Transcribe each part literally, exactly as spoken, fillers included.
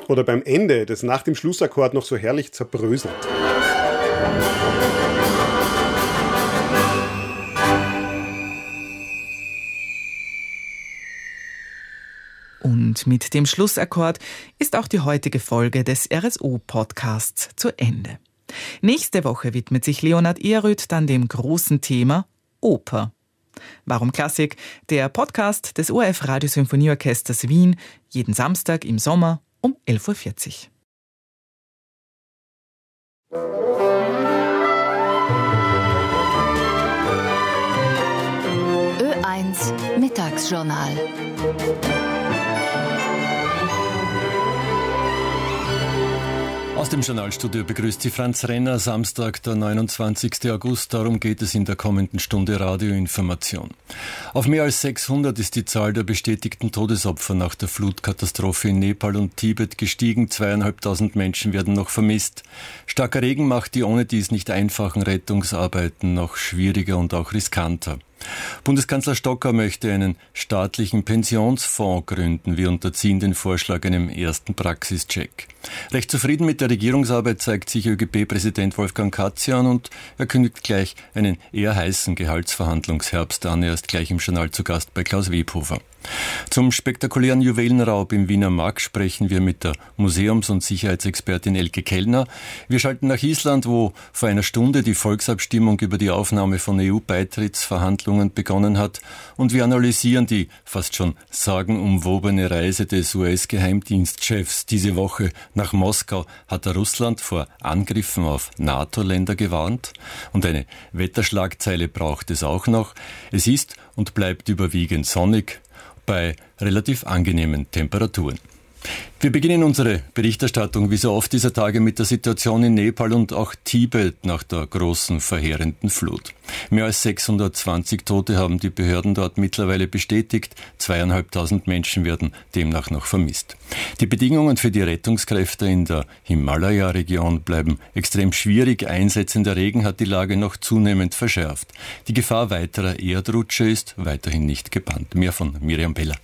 oder beim Ende, das nach dem Schlussakkord noch so herrlich zerbröselt. Und mit dem Schlussakkord ist auch die heutige Folge des R S O-Podcasts zu Ende. Nächste Woche widmet sich Leonhard Ehrrüth dann dem großen Thema Oper. Warum Klassik? Der Podcast des O R F Radiosymphonieorchesters Wien, jeden Samstag im Sommer um elf Uhr vierzig. Ö eins Mittagsjournal. Aus dem Journalstudio begrüßt Sie Franz Renner, Samstag, der neunundzwanzigsten August. Darum geht es in der kommenden Stunde Radioinformation. Auf mehr als sechshundert ist die Zahl der bestätigten Todesopfer nach der Flutkatastrophe in Nepal und Tibet gestiegen. Zweieinhalbtausend Menschen werden noch vermisst. Starker Regen macht die ohne dies nicht einfachen Rettungsarbeiten noch schwieriger und auch riskanter. Bundeskanzler Stocker möchte einen staatlichen Pensionsfonds gründen. Wir unterziehen den Vorschlag einem ersten Praxischeck. Recht zufrieden mit der Regierungsarbeit zeigt sich Ö G P-Präsident Wolfgang Katzian und er kündigt gleich einen eher heißen Gehaltsverhandlungsherbst an. Er ist gleich im Journal zu Gast bei Klaus Webhofer. Zum spektakulären Juwelenraub im Wiener Markt sprechen wir mit der Museums- und Sicherheitsexpertin Elke Kellner. Wir schalten nach Island, wo vor einer Stunde die Volksabstimmung über die Aufnahme von E U-Beitrittsverhandlungen begonnen hat. Und wir analysieren die fast schon sagenumwobene Reise des U S-Geheimdienstchefs. Diese Woche nach Moskau hat er Russland vor Angriffen auf NATO-Länder gewarnt. Und eine Wetterschlagzeile braucht es auch noch. Es ist und bleibt überwiegend sonnig bei relativ angenehmen Temperaturen. Wir beginnen unsere Berichterstattung wie so oft dieser Tage mit der Situation in Nepal und auch Tibet nach der großen verheerenden Flut. Mehr als sechshundertzwanzig Tote haben die Behörden dort mittlerweile bestätigt. Zweieinhalbtausend Menschen werden demnach noch vermisst. Die Bedingungen für die Rettungskräfte in der Himalaya-Region bleiben extrem schwierig. Einsetzender Regen hat die Lage noch zunehmend verschärft. Die Gefahr weiterer Erdrutsche ist weiterhin nicht gebannt. Mehr von Miriam Beller.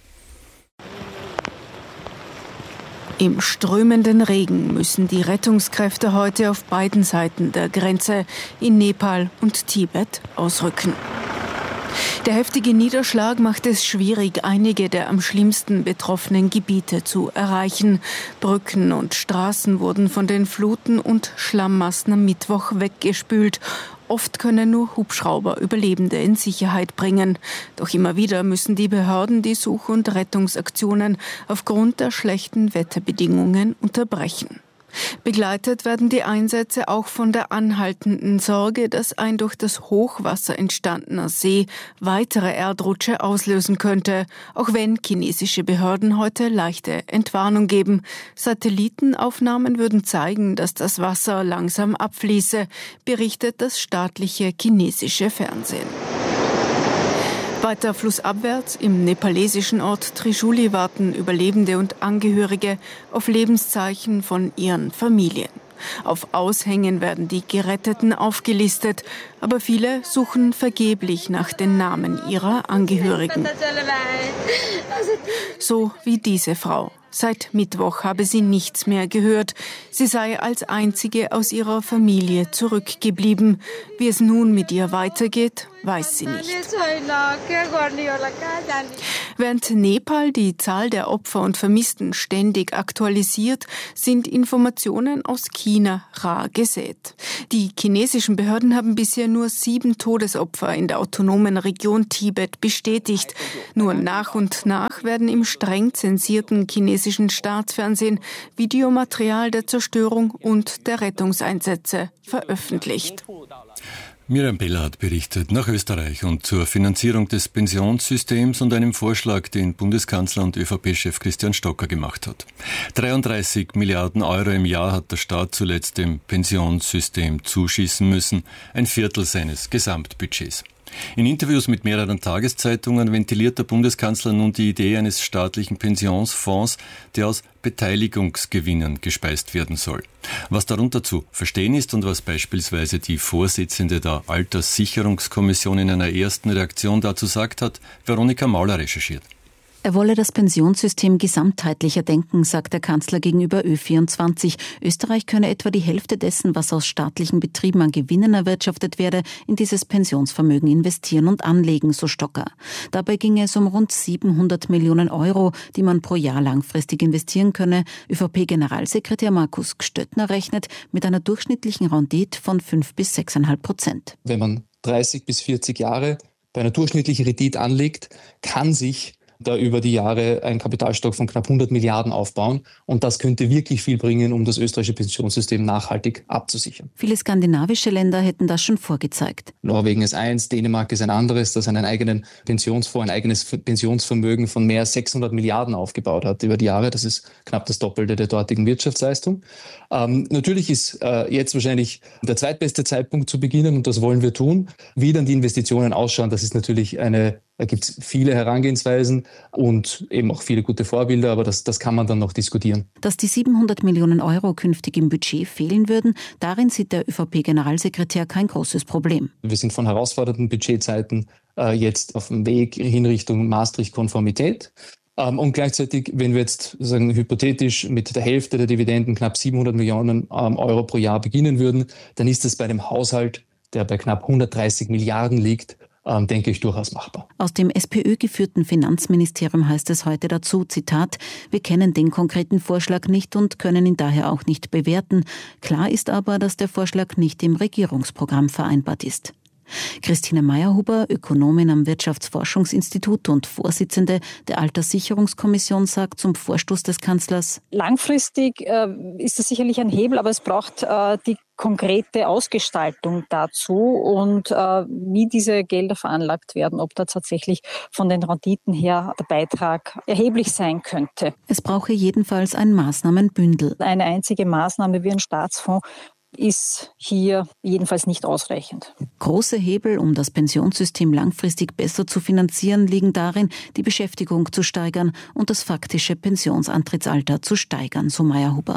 Im strömenden Regen müssen die Rettungskräfte heute auf beiden Seiten der Grenze in Nepal und Tibet ausrücken. Der heftige Niederschlag macht es schwierig, einige der am schlimmsten betroffenen Gebiete zu erreichen. Brücken und Straßen wurden von den Fluten und Schlammmassen am Mittwoch weggespült. Oft können nur Hubschrauber Überlebende in Sicherheit bringen. Doch immer wieder müssen die Behörden die Such- und Rettungsaktionen aufgrund der schlechten Wetterbedingungen unterbrechen. Begleitet werden die Einsätze auch von der anhaltenden Sorge, dass ein durch das Hochwasser entstandener See weitere Erdrutsche auslösen könnte, auch wenn chinesische Behörden heute leichte Entwarnung geben. Satellitenaufnahmen würden zeigen, dass das Wasser langsam abfließe, berichtet das staatliche chinesische Fernsehen. Weiter flussabwärts im nepalesischen Ort Trishuli warten Überlebende und Angehörige auf Lebenszeichen von ihren Familien. Auf Aushängen werden die Geretteten aufgelistet, aber viele suchen vergeblich nach den Namen ihrer Angehörigen. So wie diese Frau. Seit Mittwoch habe sie nichts mehr gehört. Sie sei als einzige aus ihrer Familie zurückgeblieben. Wie es nun mit ihr weitergeht, weiß sie nicht. Während Nepal die Zahl der Opfer und Vermissten ständig aktualisiert, sind Informationen aus China rar gesät. Die chinesischen Behörden haben bisher nur sieben Todesopfer in der autonomen Region Tibet bestätigt. Nur nach und nach werden im streng zensierten chinesischen Staatsfernsehen Videomaterial der Zerstörung und der Rettungseinsätze veröffentlicht. Miriam Beller hat berichtet nach Österreich und zur Finanzierung des Pensionssystems und einem Vorschlag, den Bundeskanzler und ÖVP-Chef Christian Stocker gemacht hat. dreiunddreißig Milliarden Euro im Jahr hat der Staat zuletzt dem Pensionssystem zuschießen müssen, ein Viertel seines Gesamtbudgets. In Interviews mit mehreren Tageszeitungen ventiliert der Bundeskanzler nun die Idee eines staatlichen Pensionsfonds, der aus Beteiligungsgewinnen gespeist werden soll. Was darunter zu verstehen ist und was beispielsweise die Vorsitzende der Alterssicherungskommission in einer ersten Reaktion dazu sagt, hat Veronika Mauler recherchiert. Er wolle das Pensionssystem gesamtheitlicher denken, sagt der Kanzler gegenüber Ö vierundzwanzig. Österreich könne etwa die Hälfte dessen, was aus staatlichen Betrieben an Gewinnen erwirtschaftet werde, in dieses Pensionsvermögen investieren und anlegen, so Stocker. Dabei ginge es um rund siebenhundert Millionen Euro, die man pro Jahr langfristig investieren könne. ÖVP-Generalsekretär Markus Gstöttner rechnet mit einer durchschnittlichen Rendite von fünf bis sechs Komma fünf Prozent. Wenn man dreißig bis vierzig Jahre bei einer durchschnittlichen Rendite anlegt, kann sich da über die Jahre ein Kapitalstock von knapp hundert Milliarden aufbauen. Und das könnte wirklich viel bringen, um das österreichische Pensionssystem nachhaltig abzusichern. Viele skandinavische Länder hätten das schon vorgezeigt. Norwegen ist eins, Dänemark ist ein anderes, das einen eigenen Pensionsfonds, ein eigenes Pensionsvermögen von mehr als sechshundert Milliarden aufgebaut hat über die Jahre. Das ist knapp das Doppelte der dortigen Wirtschaftsleistung. Ähm, natürlich ist äh, jetzt wahrscheinlich der zweitbeste Zeitpunkt zu beginnen und das wollen wir tun. Wie dann die Investitionen ausschauen, das ist natürlich eine Da gibt es viele Herangehensweisen und eben auch viele gute Vorbilder, aber das, das kann man dann noch diskutieren. Dass die siebenhundert Millionen Euro künftig im Budget fehlen würden, darin sieht der ÖVP-Generalsekretär kein großes Problem. Wir sind von herausfordernden Budgetzeiten äh, jetzt auf dem Weg in Richtung Maastricht-Konformität. Ähm, und gleichzeitig, wenn wir jetzt sagen, hypothetisch mit der Hälfte der Dividenden knapp siebenhundert Millionen ähm, Euro pro Jahr beginnen würden, dann ist das bei einem Haushalt, der bei knapp hundertdreißig Milliarden liegt, Ähm, denke ich, durchaus machbar. Aus dem SPÖ-geführten Finanzministerium heißt es heute dazu, Zitat, wir kennen den konkreten Vorschlag nicht und können ihn daher auch nicht bewerten. Klar ist aber, dass der Vorschlag nicht im Regierungsprogramm vereinbart ist. Christine Meyerhuber, Ökonomin am Wirtschaftsforschungsinstitut und Vorsitzende der Alterssicherungskommission, sagt zum Vorstoß des Kanzlers: Langfristig äh, ist das sicherlich ein Hebel, aber es braucht äh, die konkrete Ausgestaltung dazu und äh, wie diese Gelder veranlagt werden, ob da tatsächlich von den Renditen her der Beitrag erheblich sein könnte. Es brauche jedenfalls ein Maßnahmenbündel. Eine einzige Maßnahme wie ein Staatsfonds ist hier jedenfalls nicht ausreichend. Große Hebel, um das Pensionssystem langfristig besser zu finanzieren, liegen darin, die Beschäftigung zu steigern und das faktische Pensionsantrittsalter zu steigern, so Meyerhuber.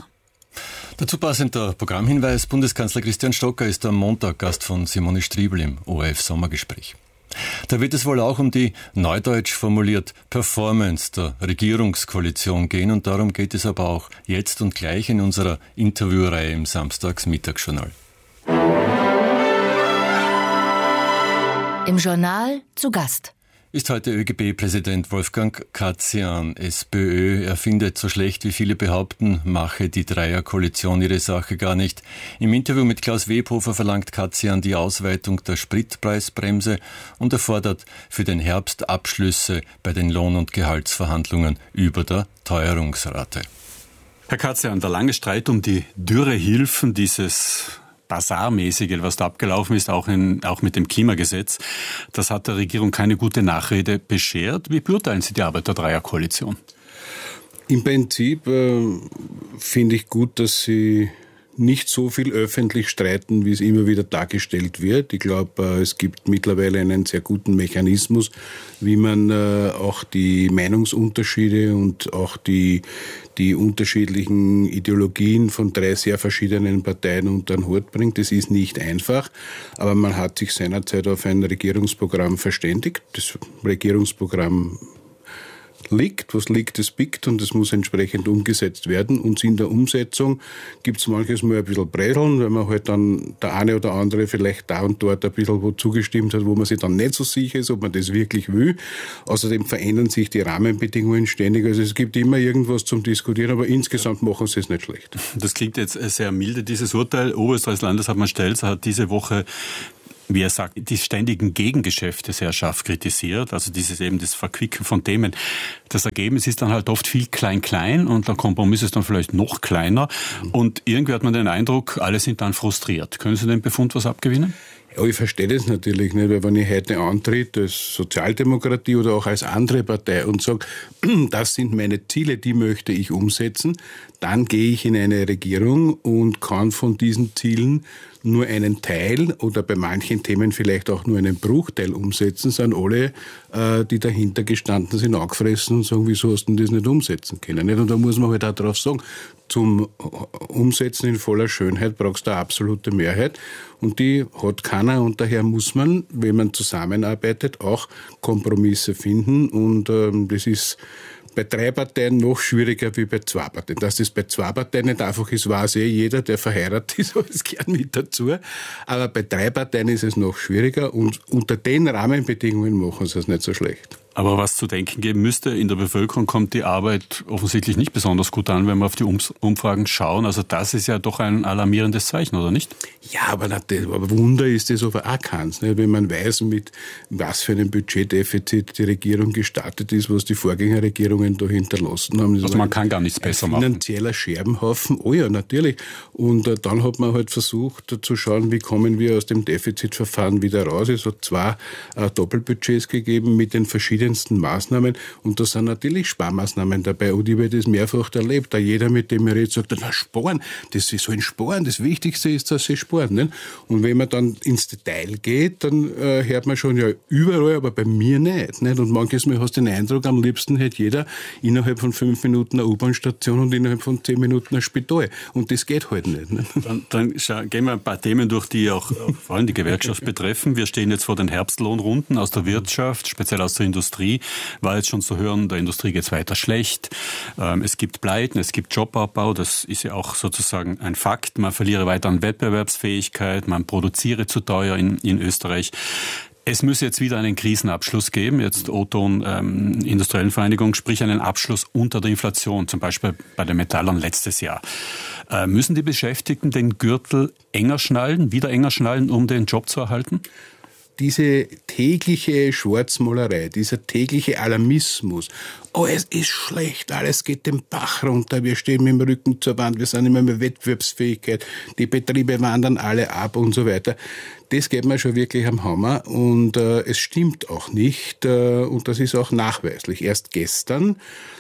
Dazu passender Programmhinweis: Bundeskanzler Christian Stocker ist am Montag Gast von Simone Striebel im O R F-Sommergespräch. Da wird es wohl auch um die, neudeutsch formuliert, Performance der Regierungskoalition gehen und darum geht es aber auch jetzt und gleich in unserer Interviewreihe im Samstagsmittagsjournal. Im Journal zu Gast ist heute ÖGB-Präsident Wolfgang Katzian, SPÖ. Er findet, so schlecht wie viele behaupten, mache die Dreierkoalition ihre Sache gar nicht. Im Interview mit Klaus Webhofer verlangt Katzian die Ausweitung der Spritpreisbremse und er fordert für den Herbst Abschlüsse bei den Lohn- und Gehaltsverhandlungen über der Teuerungsrate. Herr Katzian, der lange Streit um die Dürrehilfen, dieses Basarmäßige, was da abgelaufen ist, auch, in, auch mit dem Klimagesetz, das hat der Regierung keine gute Nachrede beschert. Wie beurteilen Sie die Arbeit der Dreierkoalition? Im Prinzip äh, finde ich gut, dass sie nicht so viel öffentlich streiten, wie es immer wieder dargestellt wird. Ich glaube, es gibt mittlerweile einen sehr guten Mechanismus, wie man auch die Meinungsunterschiede und auch die, die unterschiedlichen Ideologien von drei sehr verschiedenen Parteien unter den Hut bringt. Das ist nicht einfach, aber man hat sich seinerzeit auf ein Regierungsprogramm verständigt. Das Regierungsprogramm liegt, was liegt, das biegt und es muss entsprechend umgesetzt werden. Und in der Umsetzung gibt es manches Mal ein bisschen Brädeln, weil man halt dann der eine oder andere vielleicht da und dort ein bisschen wo zugestimmt hat, wo man sich dann nicht so sicher ist, ob man das wirklich will. Außerdem verändern sich die Rahmenbedingungen ständig. Also es gibt immer irgendwas zum Diskutieren, aber insgesamt machen sie es nicht schlecht. Das klingt jetzt sehr milde, dieses Urteil. Oberösterreichs Landeshauptmann Stelzer hat diese Woche, wie er sagt, die ständigen Gegengeschäfte sehr scharf kritisiert, also dieses eben das Verquicken von Themen. Das Ergebnis ist dann halt oft viel klein-klein und der Kompromiss ist dann vielleicht noch kleiner und irgendwie hat man den Eindruck, alle sind dann frustriert. Können Sie dem Befund was abgewinnen? Ja, ich verstehe das natürlich nicht, weil wenn ich heute antritt als Sozialdemokratie oder auch als andere Partei und sage, das sind meine Ziele, die möchte ich umsetzen, dann gehe ich in eine Regierung und kann von diesen Zielen nur einen Teil oder bei manchen Themen vielleicht auch nur einen Bruchteil umsetzen, sind alle, äh, die dahinter gestanden sind, angefressen und sagen, wieso hast du das nicht umsetzen können? Und da muss man halt auch drauf sagen, zum Umsetzen in voller Schönheit brauchst du eine absolute Mehrheit und die hat keiner und daher muss man, wenn man zusammenarbeitet, auch Kompromisse finden und ähm, das ist bei drei Parteien noch schwieriger wie bei zwei Parteien. Dass das bei zwei Parteien nicht einfach ist, weiß eh jeder, der verheiratet ist, aber es gehört mit dazu. Aber bei drei Parteien ist es noch schwieriger und unter den Rahmenbedingungen machen sie es nicht so schlecht. Aber was zu denken geben müsste, in der Bevölkerung kommt die Arbeit offensichtlich nicht besonders gut an, wenn wir auf die Umfragen schauen. Also das ist ja doch ein alarmierendes Zeichen, oder nicht? Ja, aber, natürlich, aber Wunder ist das aber auch keins. Ne? Wenn man weiß, mit was für einem Budgetdefizit die Regierung gestartet ist, was die Vorgängerregierungen da hinterlassen haben. Also man kann gar nichts besser machen. Finanzieller Scherbenhaufen, oh ja, natürlich. Und äh, dann hat man halt versucht äh, zu schauen, wie kommen wir aus dem Defizitverfahren wieder raus. Es hat zwei äh, Doppelbudgets gegeben mit den verschiedenen Maßnahmen und da sind natürlich Sparmaßnahmen dabei und ich habe das mehrfach erlebt, da jeder, mit dem ich rede, sagt, na sparen, das ist so ein Sparen, das Wichtigste ist, dass sie sparen. Nicht? Und wenn man dann ins Detail geht, dann äh, hört man schon, ja, überall, aber bei mir nicht. nicht? Und manches Mal hast du den Eindruck, am liebsten hätte jeder innerhalb von fünf Minuten eine U-Bahn-Station und innerhalb von zehn Minuten ein Spital. Und das geht halt nicht. nicht? Dann, dann schau, gehen wir ein paar Themen durch, die auch vor allem die Gewerkschaft betreffen. Wir stehen jetzt vor den Herbstlohnrunden aus der Wirtschaft, speziell aus der Industrie. War jetzt schon zu hören, der Industrie geht es weiter schlecht. Ähm, es gibt Pleiten, es gibt Jobabbau, das ist ja auch sozusagen ein Fakt. Man verliere weiter an Wettbewerbsfähigkeit, man produziere zu teuer in, in Österreich. Es muss jetzt wieder einen Krisenabschluss geben, jetzt O-Ton ähm, Industriellen Vereinigung, sprich einen Abschluss unter der Inflation, zum Beispiel bei den Metallern letztes Jahr. Äh, müssen die Beschäftigten den Gürtel enger schnallen, wieder enger schnallen, um den Job zu erhalten? Diese tägliche Schwarzmalerei, dieser tägliche Alarmismus, oh, es ist schlecht, alles geht den Bach runter, wir stehen mit dem Rücken zur Wand, wir sind immer mehr Wettbewerbsfähigkeit, die Betriebe wandern alle ab und so weiter. Das geht mir schon wirklich am Hammer und äh, es stimmt auch nicht äh, und das ist auch nachweislich. Erst gestern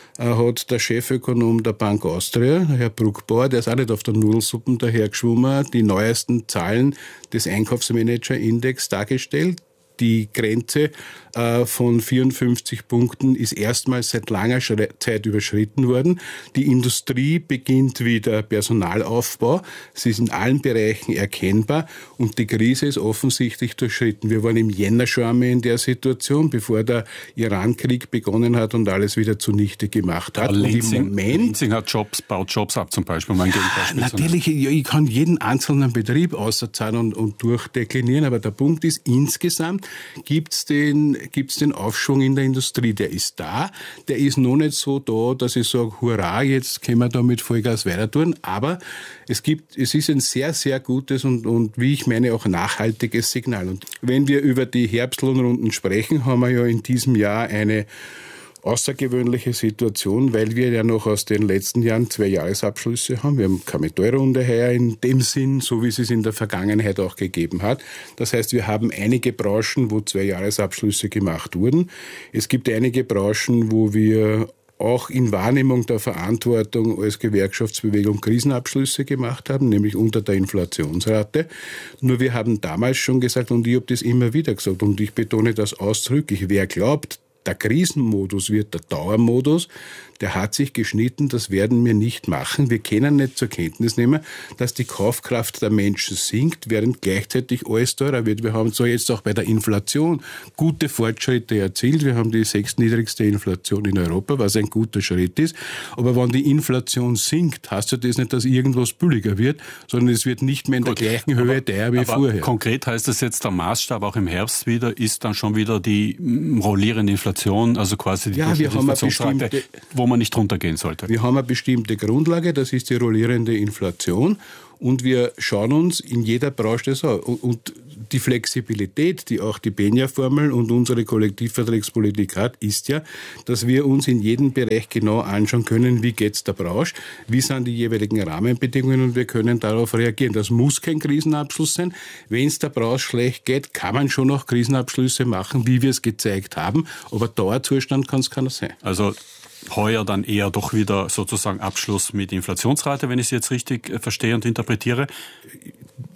hat der Chefökonom der Bank Austria, Herr Bruckbauer, der ist auch nicht auf der Nudelsuppen dahergeschwommen, die neuesten Zahlen des Einkaufsmanager-Index dargestellt. Die Grenze äh, von vierundfünfzig Punkten ist erstmals seit langer Schre- Zeit überschritten worden. Die Industrie beginnt wieder Personalaufbau. Sie ist in allen Bereichen erkennbar und die Krise ist offensichtlich durchschritten. Wir waren im Jänner schon einmal in der Situation, bevor der Iran-Krieg begonnen hat und alles wieder zunichte gemacht hat. Lenzing, und im Moment, Lenzing hat Jobs, baut Jobs ab zum Beispiel. Um ein ja, natürlich, ja, ich kann jeden einzelnen Betrieb außerzahlen und, und durchdeklinieren, aber der Punkt ist, insgesamt gibt's den, gibt's den Aufschwung in der Industrie. Der ist da, der ist noch nicht so da, dass ich sage, hurra, jetzt können wir da mit Vollgas weiter tun, aber es gibt, es ist ein sehr, sehr gutes und, und wie ich meine, auch nachhaltiges Signal. Und wenn wir über die Herbstlohnrunden sprechen, haben wir ja in diesem Jahr eine außergewöhnliche Situation, weil wir ja noch aus den letzten Jahren zwei Jahresabschlüsse haben. Wir haben keine Metallrunde heuer in dem Sinn, so wie es es in der Vergangenheit auch gegeben hat. Das heißt, wir haben einige Branchen, wo zwei Jahresabschlüsse gemacht wurden. Es gibt einige Branchen, wo wir auch in Wahrnehmung der Verantwortung als Gewerkschaftsbewegung Krisenabschlüsse gemacht haben, nämlich unter der Inflationsrate. Nur wir haben damals schon gesagt, und ich habe das immer wieder gesagt, und ich betone das ausdrücklich, wer glaubt, der Krisenmodus wird der Dauermodus, der hat sich geschnitten, das werden wir nicht machen. Wir können nicht zur Kenntnis nehmen, dass die Kaufkraft der Menschen sinkt, während gleichzeitig alles teurer wird. Wir haben so jetzt auch bei der Inflation gute Fortschritte erzielt. Wir haben die sechstniedrigste Inflation in Europa, was ein guter Schritt ist. Aber wenn die Inflation sinkt, heißt ja das nicht, dass irgendwas billiger wird, sondern es wird nicht mehr in der gleichen Höhe teuer wie vorher. Konkret heißt das jetzt, der Maßstab auch im Herbst wieder, ist dann schon wieder die rollierende Inflation, also quasi die ja, wir haben Inflationsrate, wo man nicht runtergehen sollte. Wir haben eine bestimmte Grundlage, das ist die rollierende Inflation und wir schauen uns in jeder Branche das an. Und die Flexibilität, die auch die Benja-Formel und unsere Kollektivvertragspolitik hat, ist ja, dass wir uns in jedem Bereich genau anschauen können, wie geht es der Branche, wie sind die jeweiligen Rahmenbedingungen und wir können darauf reagieren. Das muss kein Krisenabschluss sein. Wenn es der Branche schlecht geht, kann man schon auch Krisenabschlüsse machen, wie wir es gezeigt haben, aber Dauerzustand kann es keiner sein. Also heuer dann eher doch wieder sozusagen Abschluss mit Inflationsrate, wenn ich es jetzt richtig verstehe und interpretiere?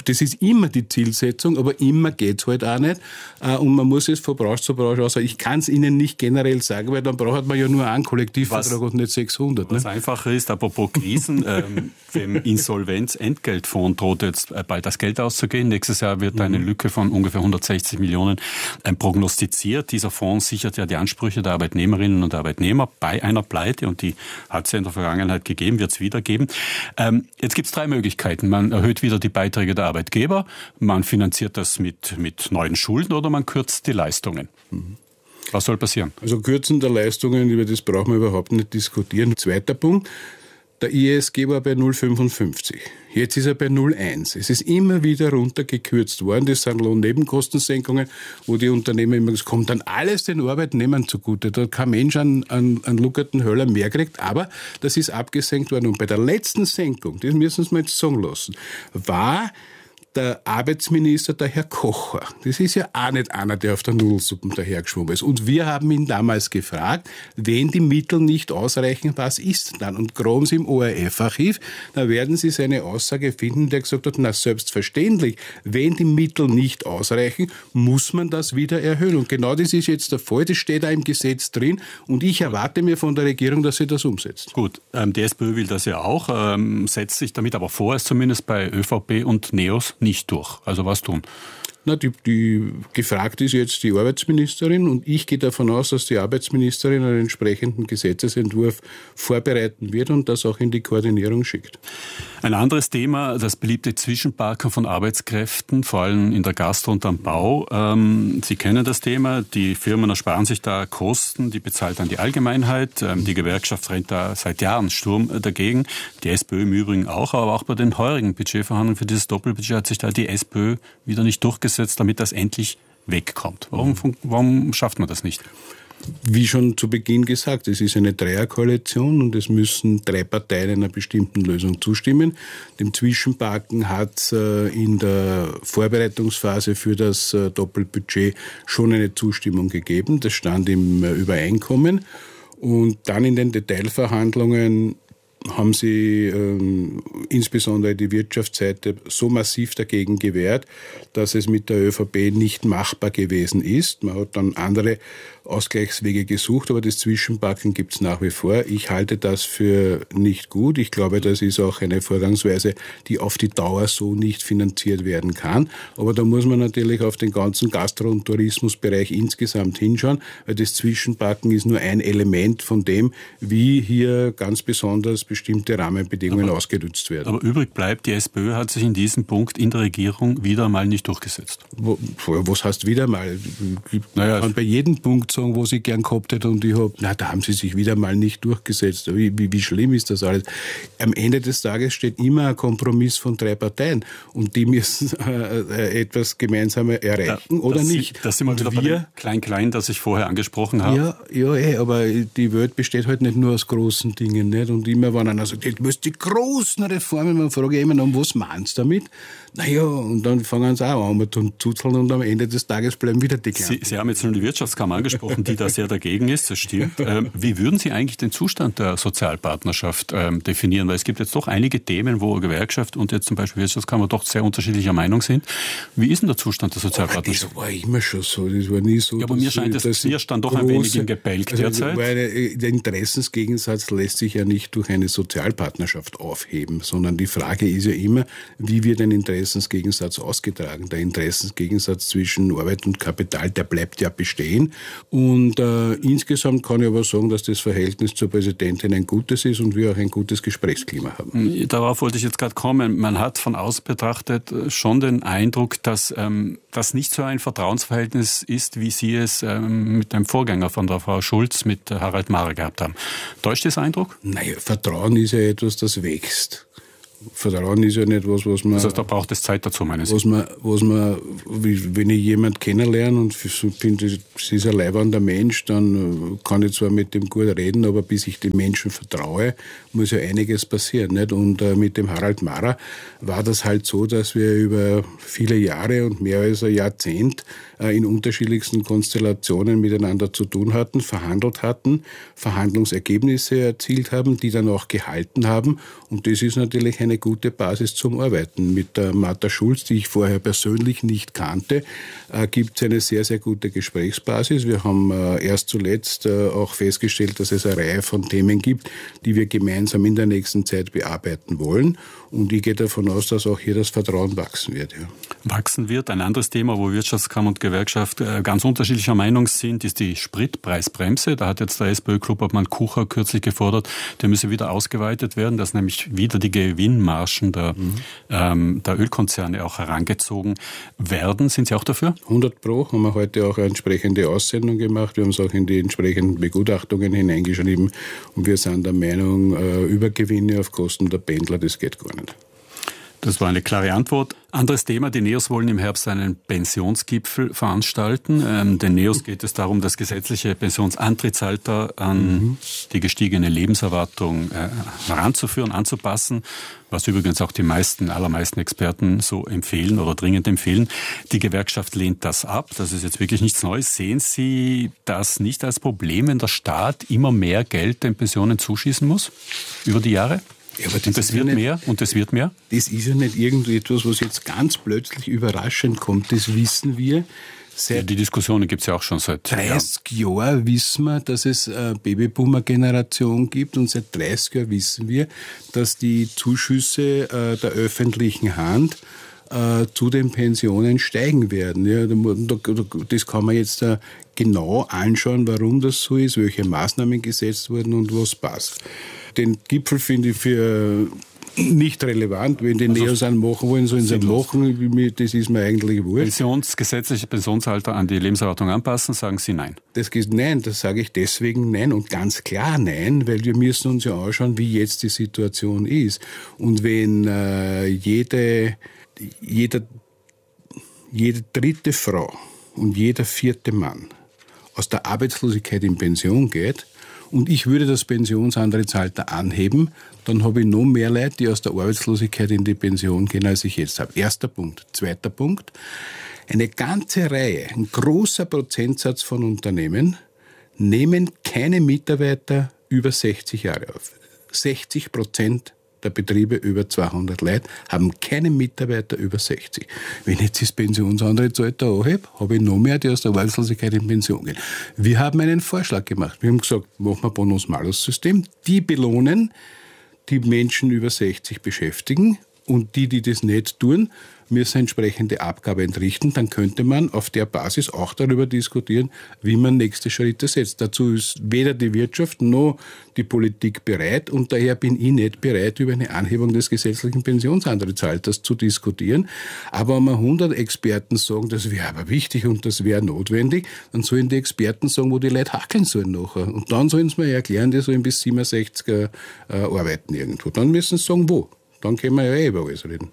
das ist immer die Zielsetzung, aber immer geht es halt auch nicht. Und man muss es von Branche zu Branche aus. Ich kann es Ihnen nicht generell sagen, weil dann braucht man ja nur einen Kollektivvertrag was, und nicht sechshundert. Was ne? einfacher ist, apropos Krisen, ähm, dem Insolvenz-Entgeltfonds droht jetzt bald das Geld auszugehen. Nächstes Jahr wird eine Lücke von ungefähr hundertsechzig Millionen ähm, prognostiziert. Dieser Fonds sichert ja die Ansprüche der Arbeitnehmerinnen und Arbeitnehmer bei einer Pleite und die hat es ja in der Vergangenheit gegeben, wird es wieder geben. Ähm, jetzt gibt es drei Möglichkeiten. Man erhöht wieder die Beiträge der Arbeitgeber, man finanziert das mit, mit neuen Schulden oder man kürzt die Leistungen. Mhm. Was soll passieren? Also Kürzen der Leistungen, über das brauchen wir überhaupt nicht diskutieren. Zweiter Punkt. Der I S G war bei null Komma fünfundfünfzig. Jetzt ist er bei null Komma eins. Es ist immer wieder runtergekürzt worden. Das sind Lohnnebenkostensenkungen, wo die Unternehmen immer, es kommt dann alles den Arbeitnehmern zugute. Da hat kein Mensch an, an, an Luckerten Höller mehr kriegt, aber das ist abgesenkt worden. Und bei der letzten Senkung, das müssen Sie mir jetzt sagen lassen, war der Arbeitsminister, der Herr Kocher. Das ist ja auch nicht einer, der auf der Nudelsuppe dahergeschwommen ist. Und wir haben ihn damals gefragt, wenn die Mittel nicht ausreichen, was ist dann? Und graben Sie im O R F-Archiv, da werden Sie seine Aussage finden, der gesagt hat, na selbstverständlich, wenn die Mittel nicht ausreichen, muss man das wieder erhöhen. Und genau das ist jetzt der Fall, das steht da im Gesetz drin und ich erwarte mir von der Regierung, dass sie das umsetzt. Gut, ähm, die SPÖ will das ja auch, ähm, setzt sich damit aber vor, ist zumindest bei ÖVP und NEOS nicht durch. Also was tun? Na, die, die gefragt ist jetzt die Arbeitsministerin und ich gehe davon aus, dass die Arbeitsministerin einen entsprechenden Gesetzesentwurf vorbereiten wird und das auch in die Koordinierung schickt. Ein anderes Thema, das beliebte Zwischenparken von Arbeitskräften, vor allem in der Gastro und am Bau. Ähm, Sie kennen das Thema, die Firmen ersparen sich da Kosten, die bezahlt dann die Allgemeinheit. Ähm, die Gewerkschaft rennt da seit Jahren Sturm dagegen, die SPÖ im Übrigen auch, aber auch bei den heurigen Budgetverhandlungen für dieses Doppelbudget hat sich da die SPÖ wieder nicht durchgesetzt, damit das endlich wegkommt. Warum, warum schafft man das nicht? Wie schon zu Beginn gesagt, es ist eine Dreierkoalition und es müssen drei Parteien einer bestimmten Lösung zustimmen. Dem Zwischenparken hat es in der Vorbereitungsphase für das Doppelbudget schon eine Zustimmung gegeben. Das stand im Übereinkommen. Und dann in den Detailverhandlungen haben sie ähm, insbesondere die Wirtschaftsseite so massiv dagegen gewehrt, dass es mit der ÖVP nicht machbar gewesen ist. Man hat dann andere Ausgleichswege gesucht, aber das Zwischenparken gibt es nach wie vor. Ich halte das für nicht gut. Ich glaube, das ist auch eine Vorgangsweise, die auf die Dauer so nicht finanziert werden kann. Aber da muss man natürlich auf den ganzen Gastro- und Tourismusbereich insgesamt hinschauen, weil das Zwischenparken ist nur ein Element von dem, wie hier ganz besonders bestimmte Rahmenbedingungen aber, ausgenutzt werden. Aber übrig bleibt, die SPÖ hat sich in diesem Punkt in der Regierung wieder mal nicht durchgesetzt. Wo, was heißt wieder mal? Ich naja, kann bei jedem Punkt sagen, wo sie gern gehabt hätte und ich habe, na, da haben sie sich wieder mal nicht durchgesetzt. Wie, wie, wie schlimm ist das alles? Am Ende des Tages steht immer ein Kompromiss von drei Parteien und die müssen äh, etwas gemeinsam erreichen ja, oder nicht. Das sind wir wieder bei dem Klein-Klein, das ich vorher angesprochen habe. Ja, ja ey, aber die Welt besteht halt nicht nur aus großen Dingen, nicht? Und immer, wenn einer sagt, jetzt müsst die großen Reformen, man frage ich immer noch, was meinst du damit? Naja, und dann fangen sie auch an, zu zuzeln und am Ende des Tages bleiben wieder die Kleinen. Sie, Sie haben jetzt schon die Wirtschaftskammer angesprochen, die da sehr dagegen ist, das stimmt. Ähm, wie würden Sie eigentlich den Zustand der Sozialpartnerschaft ähm, definieren? Weil es gibt jetzt doch einige Themen, wo Gewerkschaft und jetzt zum Beispiel Wirtschaftskammer doch sehr unterschiedlicher Meinung sind. Wie ist denn der Zustand der Sozialpartnerschaft? Oh, das war immer schon so, das war nie so. Ja, aber mir scheint es, hier stand doch ein wenig im Gebälk also, derzeit. Weil der Interessensgegensatz lässt sich ja nicht durch eine Sozialpartnerschaft aufheben, sondern die Frage ist ja immer, wie wird ein Interessensgegensatz ausgetragen? Der Interessensgegensatz zwischen Arbeit und Kapital, der bleibt ja bestehen. Und äh, insgesamt kann ich aber sagen, dass das Verhältnis zur Präsidentin ein gutes ist und wir auch ein gutes Gesprächsklima haben. Darauf wollte ich jetzt gerade kommen. Man hat von außen betrachtet schon den Eindruck, dass ähm, das nicht so ein Vertrauensverhältnis ist, wie Sie es ähm, mit dem Vorgänger von der Frau Schulz, mit Harald Mahrer gehabt haben. Täuscht das Eindruck? Naja, Vertrauen ist ja etwas, das wächst. Vertrauen ist ja nicht was, was man... Das heißt, da braucht es Zeit dazu, meine Sie? Was man, was man, wenn ich jemanden kennenlerne und finde, es ist ein leibender Mensch, dann kann ich zwar mit dem gut reden, aber bis ich dem Menschen vertraue, muss ja einiges passieren, nicht? Und äh, mit dem Harald Mahrer war das halt so, dass wir über viele Jahre und mehr als ein Jahrzehnt äh, in unterschiedlichsten Konstellationen miteinander zu tun hatten, verhandelt hatten, Verhandlungsergebnisse erzielt haben, die dann auch gehalten haben. Und das ist natürlich ein eine gute Basis zum Arbeiten. Mit der Martha Schulz, die ich vorher persönlich nicht kannte, äh, gibt es eine sehr, sehr gute Gesprächsbasis. Wir haben äh, erst zuletzt äh, auch festgestellt, dass es eine Reihe von Themen gibt, die wir gemeinsam in der nächsten Zeit bearbeiten wollen. Und ich gehe davon aus, dass auch hier das Vertrauen wachsen wird. Ja. Wachsen wird. Ein anderes Thema, wo Wirtschaftskammer und Gewerkschaft ganz unterschiedlicher Meinung sind, ist die Spritpreisbremse. Da hat jetzt der SPÖ-Klubobmann Kucher kürzlich gefordert, der müsse wieder ausgeweitet werden, dass nämlich wieder die Gewinnmargen der, mhm. ähm, der Ölkonzerne auch herangezogen werden. Sind Sie auch dafür? hundert Pro haben wir heute auch eine entsprechende Aussendung gemacht. Wir haben es auch in die entsprechenden Begutachtungen hineingeschrieben. Und wir sind der Meinung, äh, Übergewinne auf Kosten der Pendler, das geht gar nicht. Das war eine klare Antwort. Anderes Thema, die NEOS wollen im Herbst einen Pensionsgipfel veranstalten. Ähm, den NEOS geht es darum, das gesetzliche Pensionsantrittsalter an mhm. die gestiegene Lebenserwartung äh, heranzuführen, anzupassen, was übrigens auch die meisten, allermeisten Experten so empfehlen oder dringend empfehlen. Die Gewerkschaft lehnt das ab. Das ist jetzt wirklich nichts Neues. Sehen Sie das nicht als Problem, wenn der Staat immer mehr Geld den Pensionen zuschießen muss über die Jahre? Ja, aber das und das wird ja nicht, mehr und das wird mehr? Das ist ja nicht irgendetwas, was jetzt ganz plötzlich überraschend kommt. Das wissen wir. Seit ja, die Diskussionen gibt es ja auch schon seit dreißig Jahren wissen wir, dass es eine Babyboomer-Generation gibt und seit dreißig Jahren wissen wir, dass die Zuschüsse der öffentlichen Hand zu den Pensionen steigen werden. Ja, das kann man jetzt genau anschauen, warum das so ist, welche Maßnahmen gesetzt wurden und was passt. Den Gipfel finde ich für nicht relevant. Wenn die also NEOS einen machen wollen, sollen sie ihn machen. Das ist mir eigentlich wurscht. Pensions, gesetzliche Pensionsalter an die Lebenserwartung anpassen, sagen Sie nein? Das geht nein, das sage ich deswegen nein und ganz klar nein, weil wir müssen uns ja anschauen, wie jetzt die Situation ist. Und wenn äh, jede, jeder, jede dritte Frau und jeder vierte Mann aus der Arbeitslosigkeit in Pension geht, und ich würde das Pensionsantrittsalter anheben, dann habe ich noch mehr Leute, die aus der Arbeitslosigkeit in die Pension gehen, als ich jetzt habe. Erster Punkt. Zweiter Punkt. Eine ganze Reihe, ein großer Prozentsatz von Unternehmen nehmen keine Mitarbeiter über sechzig Jahre auf. sechzig Prozent der Betriebe über zweihundert Leute haben keine Mitarbeiter über sechzig. Wenn ich jetzt das Pensionsantrittsalter anhebe, habe ich noch mehr, die aus der Arbeitslosigkeit in Pension gehen. Wir haben einen Vorschlag gemacht. Wir haben gesagt, machen wir ein Bonus-Malus-System. Die belohnen, die Menschen über sechzig beschäftigen und die, die das nicht tun, müssen entsprechende Abgabe entrichten. Dann könnte man auf der Basis auch darüber diskutieren, wie man nächste Schritte setzt. Dazu ist weder die Wirtschaft noch die Politik bereit und daher bin ich nicht bereit, über eine Anhebung des gesetzlichen Pensionsantrittsalters zu diskutieren. Aber wenn wir hundert Experten sagen, das wäre aber wichtig und das wäre notwendig, dann sollen die Experten sagen, wo die Leute hackeln sollen nachher. Und dann sollen sie mir erklären, die sollen bis siebenundsechzig äh, arbeiten irgendwo. Dann müssen sie sagen, wo. Dann können wir ja eh über alles reden.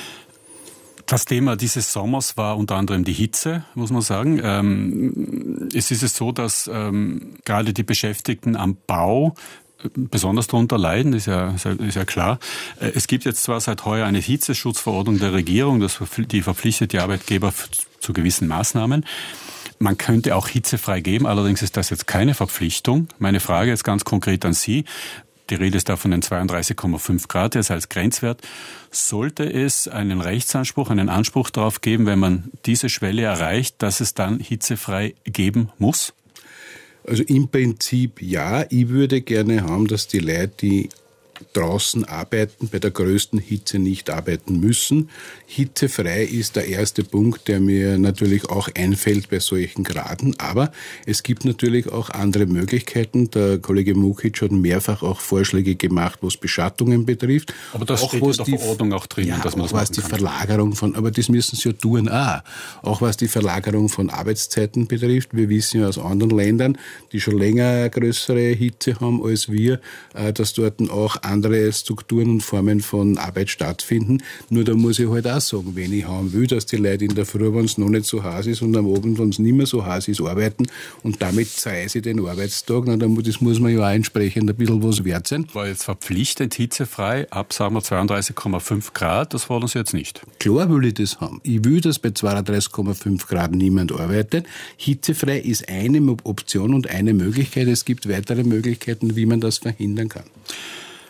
Das Thema dieses Sommers war unter anderem die Hitze, muss man sagen. Ähm, es ist es so, dass ähm, gerade die Beschäftigten am Bau besonders darunter leiden, ist ja, ist ja klar. Es gibt jetzt zwar seit heuer eine Hitzeschutzverordnung der Regierung, das die verpflichtet die Arbeitgeber zu gewissen Maßnahmen. Man könnte auch hitzefrei geben, allerdings ist das jetzt keine Verpflichtung. Meine Frage jetzt ganz konkret an Sie. Die Rede ist da von den zweiunddreißig Komma fünf Grad jetzt als Grenzwert. Sollte es einen Rechtsanspruch, einen Anspruch darauf geben, wenn man diese Schwelle erreicht, dass es dann hitzefrei geben muss? Also im Prinzip ja. Ich würde gerne haben, dass die Leute, die draußen arbeiten, bei der größten Hitze nicht arbeiten müssen. Hitzefrei ist der erste Punkt, der mir natürlich auch einfällt bei solchen Graden. Aber es gibt natürlich auch andere Möglichkeiten. Der Kollege Mukic hat mehrfach auch Vorschläge gemacht, was Beschattungen betrifft. Aber das auch, steht was in der Verordnung auch drin, ja, dass man auch das was die kann. Verlagerung von, aber das müssen sie ja tun auch. Auch was die Verlagerung von Arbeitszeiten betrifft. Wir wissen ja aus anderen Ländern, die schon länger eine größere Hitze haben als wir, dass dort auch andere Strukturen und Formen von Arbeit stattfinden. Nur da muss ich halt auch sagen, wenn ich haben will, dass die Leute in der Früh, wenn es noch nicht so heiß ist und am Abend, wenn es nicht mehr so heiß ist, arbeiten und damit zeise ich den Arbeitstag, na, das muss man ja auch entsprechend ein bisschen was wert sein. War jetzt verpflichtend hitzefrei ab, sagen wir, zweiunddreißig Komma fünf Grad, das fordern Sie jetzt nicht? Klar will ich das haben. Ich will, dass bei zweiunddreißig Komma fünf Grad niemand arbeitet. Hitzefrei ist eine Option und eine Möglichkeit. Es gibt weitere Möglichkeiten, wie man das verhindern kann.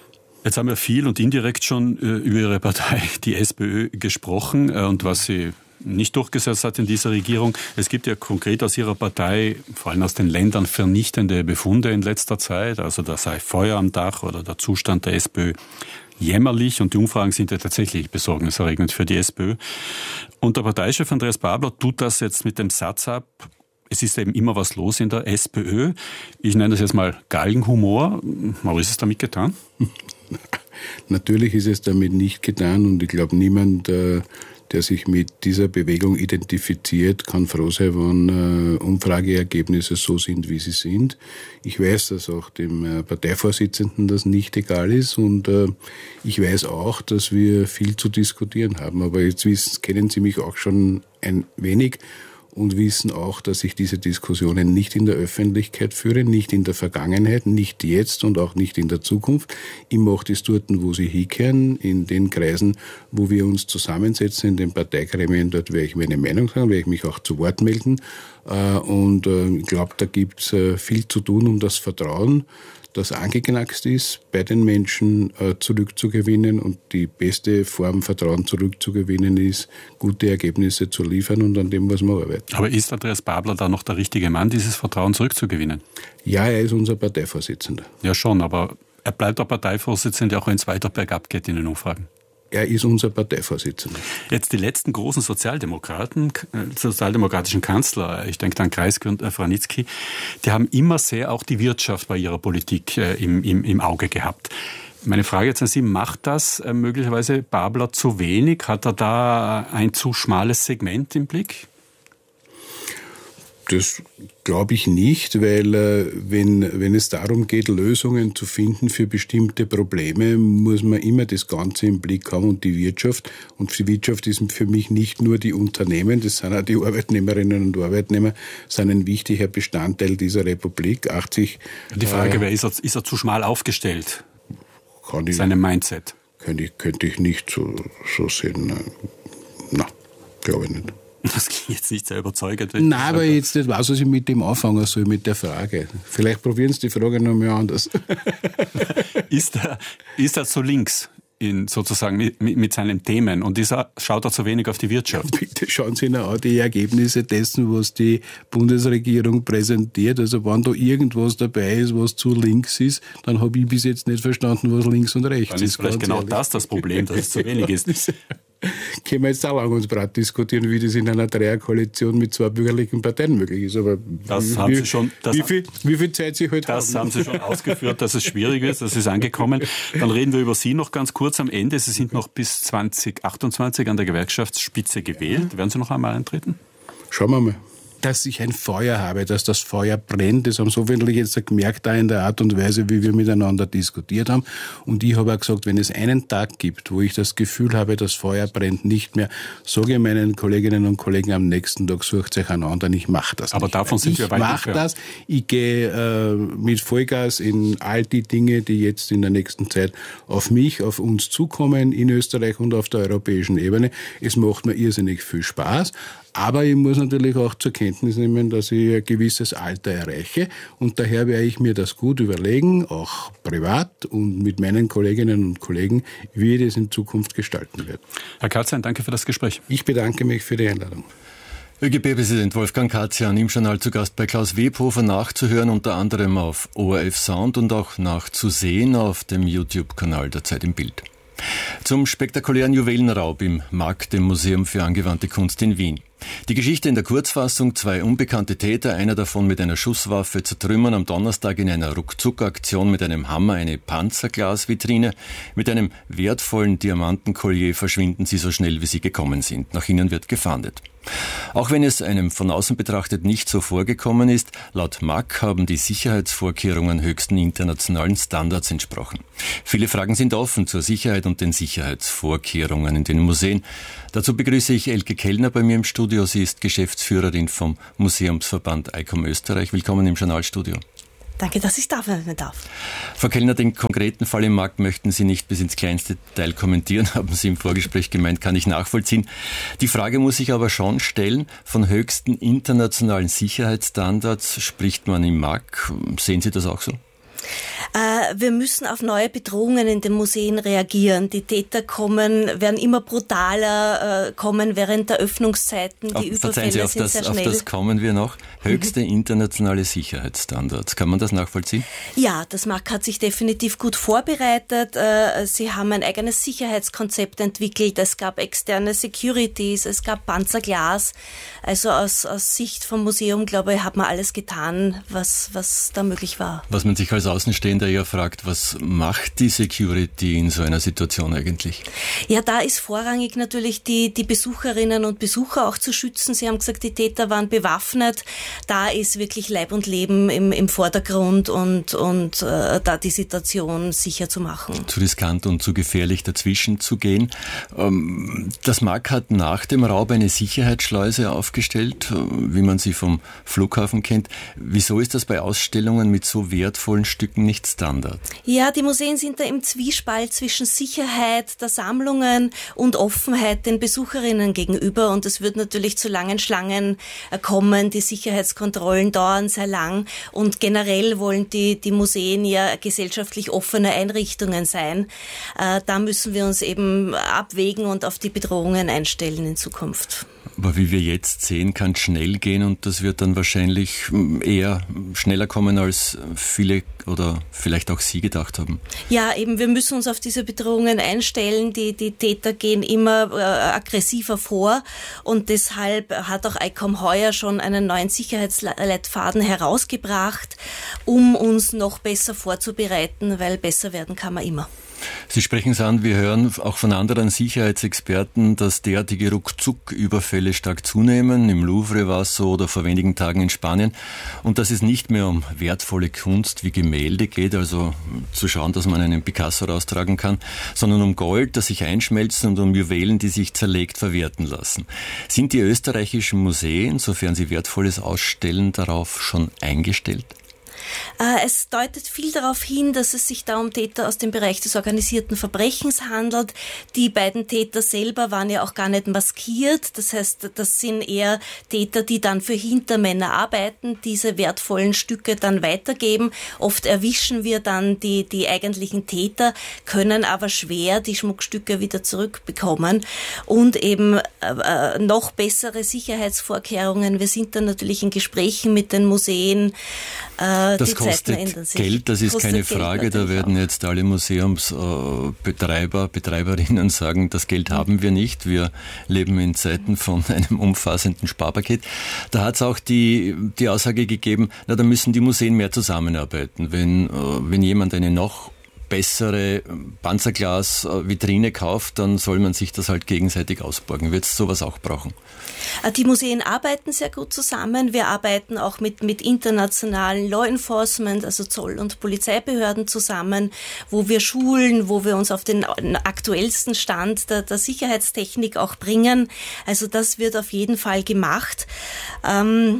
Jetzt haben wir viel und indirekt schon äh, über Ihre Partei, die SPÖ, gesprochen äh, und was sie nicht durchgesetzt hat in dieser Regierung. Es gibt ja konkret aus Ihrer Partei, vor allem aus den Ländern, vernichtende Befunde in letzter Zeit. Also da sei Feuer am Dach oder der Zustand der SPÖ jämmerlich und die Umfragen sind ja tatsächlich besorgniserregend für die SPÖ. Und der Parteichef Andreas Babler tut das jetzt mit dem Satz ab, es ist eben immer was los in der SPÖ. Ich nenne das jetzt mal Galgenhumor. Aber ist es damit getan? Natürlich ist es damit nicht getan und ich glaube, niemand, der sich mit dieser Bewegung identifiziert, kann froh sein, wenn Umfrageergebnisse so sind, wie sie sind. Ich weiß, dass auch dem Parteivorsitzenden das nicht egal ist und ich weiß auch, dass wir viel zu diskutieren haben. Aber jetzt wissen, kennen Sie mich auch schon ein wenig und wissen auch, dass ich diese Diskussionen nicht in der Öffentlichkeit führe, nicht in der Vergangenheit, nicht jetzt und auch nicht in der Zukunft. Ich mache das dort, wo sie hinkehren, in den Kreisen, wo wir uns zusammensetzen, in den Parteigremien. Dort werde ich meine Meinung sagen, werde ich mich auch zu Wort melden. Und ich glaube, da gibt es viel zu tun, um das Vertrauen, das angeknackst ist, bei den Menschen äh, zurückzugewinnen. Und die beste Form, Vertrauen zurückzugewinnen, ist, gute Ergebnisse zu liefern und an dem muss man arbeiten. Aber ist Andreas Babler da noch der richtige Mann, dieses Vertrauen zurückzugewinnen? Ja, er ist unser Parteivorsitzender. Ja schon, aber er bleibt der Parteivorsitzende, auch wenn es weiter bergab geht in den Umfragen. Er ist unser Parteivorsitzender. Jetzt die letzten großen Sozialdemokraten, sozialdemokratischen Kanzler, ich denke an Kreisgründer Vranitzky, die haben immer sehr auch die Wirtschaft bei ihrer Politik im, im, im Auge gehabt. Meine Frage jetzt an Sie, macht das möglicherweise Babler zu wenig? Hat er da ein zu schmales Segment im Blick? Das glaube ich nicht, weil äh, wenn, wenn es darum geht, Lösungen zu finden für bestimmte Probleme, muss man immer das Ganze im Blick haben und die Wirtschaft. Und die Wirtschaft ist für mich nicht nur die Unternehmen, das sind auch die Arbeitnehmerinnen und Arbeitnehmer, sondern ein wichtiger Bestandteil dieser Republik. achtzig Die Frage wäre, äh, ist er, ist er zu schmal aufgestellt? Kann ich, Seinem Mindset? Könnte ich, könnte ich nicht so, so sehen. Nein, glaube ich nicht. Das klingt jetzt nicht sehr überzeugend. Nein, aber jetzt nicht weiß, was ich mit dem anfangen soll, mit der Frage. Vielleicht probieren Sie die Frage noch mal anders. Ist er, ist er so links in, sozusagen mit, mit seinen Themen und ist er, schaut er zu wenig auf die Wirtschaft? Bitte schauen Sie noch an die Ergebnisse dessen, was die Bundesregierung präsentiert. Also wenn da irgendwas dabei ist, was zu links ist, dann habe ich bis jetzt nicht verstanden, was links und rechts dann ist. Dann ist vielleicht genau ehrlich. Das das Problem, dass es zu wenig ist. Können wir jetzt auch lang uns Brat diskutieren, wie das in einer Dreierkoalition mit zwei bürgerlichen Parteien möglich ist. Aber das wie, haben Sie schon, das wie, viel, wie viel Zeit Sie heute das haben? Das haben Sie schon ausgeführt, dass es schwierig ist, das ist angekommen. Dann reden wir über Sie noch ganz kurz am Ende. Sie sind noch bis zwanzig achtundzwanzig an der Gewerkschaftsspitze gewählt. Werden Sie noch einmal eintreten? Schauen wir mal. Dass ich ein Feuer habe, dass das Feuer brennt, das haben so viele jetzt gemerkt, da in der Art und Weise, wie wir miteinander diskutiert haben. Und ich habe auch gesagt, wenn es einen Tag gibt, wo ich das Gefühl habe, das Feuer brennt nicht mehr, sage ich meinen Kolleginnen und Kollegen am nächsten Tag, sucht euch einen anderen, ich mache das Aber nicht davon mehr. sind ich wir weit Ich mache das, ich gehe äh, mit Vollgas in all die Dinge, die jetzt in der nächsten Zeit auf mich, auf uns zukommen, in Österreich und auf der europäischen Ebene. Es macht mir irrsinnig viel Spaß. Aber ich muss natürlich auch zur Kenntnis nehmen, dass ich ein gewisses Alter erreiche. Und daher werde ich mir das gut überlegen, auch privat und mit meinen Kolleginnen und Kollegen, wie ich das in Zukunft gestalten werde. Herr Katzian, danke für das Gespräch. Ich bedanke mich für die Einladung. ÖGB-Präsident Wolfgang Katzian im Journal zu Gast bei Klaus Webhofer, nachzuhören unter anderem auf O R F Sound und auch nachzusehen auf dem YouTube-Kanal der Zeit im Bild. Zum spektakulären Juwelenraub im Markt, dem Museum für angewandte Kunst in Wien. Die Geschichte in der Kurzfassung: Zwei unbekannte Täter, einer davon mit einer Schusswaffe, zertrümmern am Donnerstag in einer Ruckzuck-Aktion mit einem Hammer eine Panzerglasvitrine. Mit einem wertvollen Diamantenkollier verschwinden sie so schnell, wie sie gekommen sind. Nach ihnen wird gefahndet. Auch wenn es einem von außen betrachtet nicht so vorgekommen ist, laut M A C haben die Sicherheitsvorkehrungen höchsten internationalen Standards entsprochen. Viele Fragen sind offen zur Sicherheit und den Sicherheitsvorkehrungen in den Museen. Dazu begrüße ich Elke Kellner bei mir im Studio. Sie ist Geschäftsführerin vom Museumsverband I C O M Österreich. Willkommen im Journalstudio. Danke, dass ich da sein darf. Frau Kellner, den konkreten Fall im Markt möchten Sie nicht bis ins kleinste Detail kommentieren, haben Sie im Vorgespräch gemeint, kann ich nachvollziehen. Die Frage muss ich aber schon stellen, von höchsten internationalen Sicherheitsstandards spricht man im Markt. Sehen Sie das auch so? Äh, wir müssen auf neue Bedrohungen in den Museen reagieren. Die Täter kommen, werden immer brutaler, äh, kommen während der Öffnungszeiten. Die Auf, Überfälle Sie, auf sind das, sehr auf schnell. das kommen wir noch. Höchste mhm. internationale Sicherheitsstandards. Kann man das nachvollziehen? Ja, das M A K hat sich definitiv gut vorbereitet. Äh, sie haben ein eigenes Sicherheitskonzept entwickelt. Es gab externe Securities, es gab Panzerglas. Also aus, aus Sicht vom Museum, glaube ich, hat man alles getan, was, was da möglich war. Was man sich als Außenstehender ja fragt, was macht die Security in so einer Situation eigentlich? Ja, da ist vorrangig natürlich die, die Besucherinnen und Besucher auch zu schützen. Sie haben gesagt, die Täter waren bewaffnet. Da ist wirklich Leib und Leben im, im Vordergrund und, und äh, da die Situation sicher zu machen. Zu riskant und zu gefährlich dazwischen zu gehen. Ähm, das M A K hat nach dem Raub eine Sicherheitsschleuse aufgestellt, wie man sie vom Flughafen kennt. Wieso ist das bei Ausstellungen mit so wertvollen Stücken nicht Standard? Ja, die Museen sind da im Zwiespalt zwischen Sicherheit der Sammlungen und Offenheit den Besucherinnen gegenüber. Und es wird natürlich zu langen Schlangen kommen. Die Sicherheitskontrollen dauern sehr lang. Und generell wollen die, die Museen ja gesellschaftlich offene Einrichtungen sein. Äh, da müssen wir uns eben abwägen und auf die Bedrohungen einstellen in Zukunft. Aber wie wir jetzt sehen, kann es schnell gehen und das wird dann wahrscheinlich eher schneller kommen, als viele oder vielleicht auch Sie gedacht haben. Ja, eben, wir müssen uns auf diese Bedrohungen einstellen. Die, die Täter gehen immer äh, aggressiver vor und deshalb hat auch I C O M heuer schon einen neuen Sicherheitsleitfaden herausgebracht, um uns noch besser vorzubereiten, weil besser werden kann man immer. Sie sprechen es an, wir hören auch von anderen Sicherheitsexperten, dass derartige Ruckzuck-Überfälle stark zunehmen. Im Louvre war es so oder vor wenigen Tagen in Spanien. Und dass es nicht mehr um wertvolle Kunst wie Gemälde geht, also zu schauen, dass man einen Picasso raustragen kann, sondern um Gold, das sich einschmelzt und um Juwelen, die sich zerlegt verwerten lassen. Sind die österreichischen Museen, sofern sie Wertvolles ausstellen, darauf schon eingestellt? Es deutet viel darauf hin, dass es sich da um Täter aus dem Bereich des organisierten Verbrechens handelt. Die beiden Täter selber waren ja auch gar nicht maskiert. Das heißt, das sind eher Täter, die dann für Hintermänner arbeiten, diese wertvollen Stücke dann weitergeben. Oft erwischen wir dann die, die eigentlichen Täter, können aber schwer die Schmuckstücke wieder zurückbekommen. Und eben äh, noch bessere Sicherheitsvorkehrungen. Wir sind dann natürlich in Gesprächen mit den Museen. Äh, Das kostet Geld, das ist kostet keine Frage. Da werden jetzt alle Museumsbetreiber, Betreiberinnen sagen, das Geld haben wir nicht. Wir leben in Zeiten von einem umfassenden Sparpaket. Da hat es auch die, die Aussage gegeben, na, da müssen die Museen mehr zusammenarbeiten. Wenn, wenn jemand eine noch bessere Panzerglas-Vitrine kauft, dann soll man sich das halt gegenseitig ausborgen. Wird es sowas auch brauchen? Die Museen arbeiten sehr gut zusammen. Wir arbeiten auch mit, mit internationalen Law Enforcement, also Zoll- und Polizeibehörden zusammen, wo wir schulen, wo wir uns auf den aktuellsten Stand der, der Sicherheitstechnik auch bringen. Also das wird auf jeden Fall gemacht. Ähm,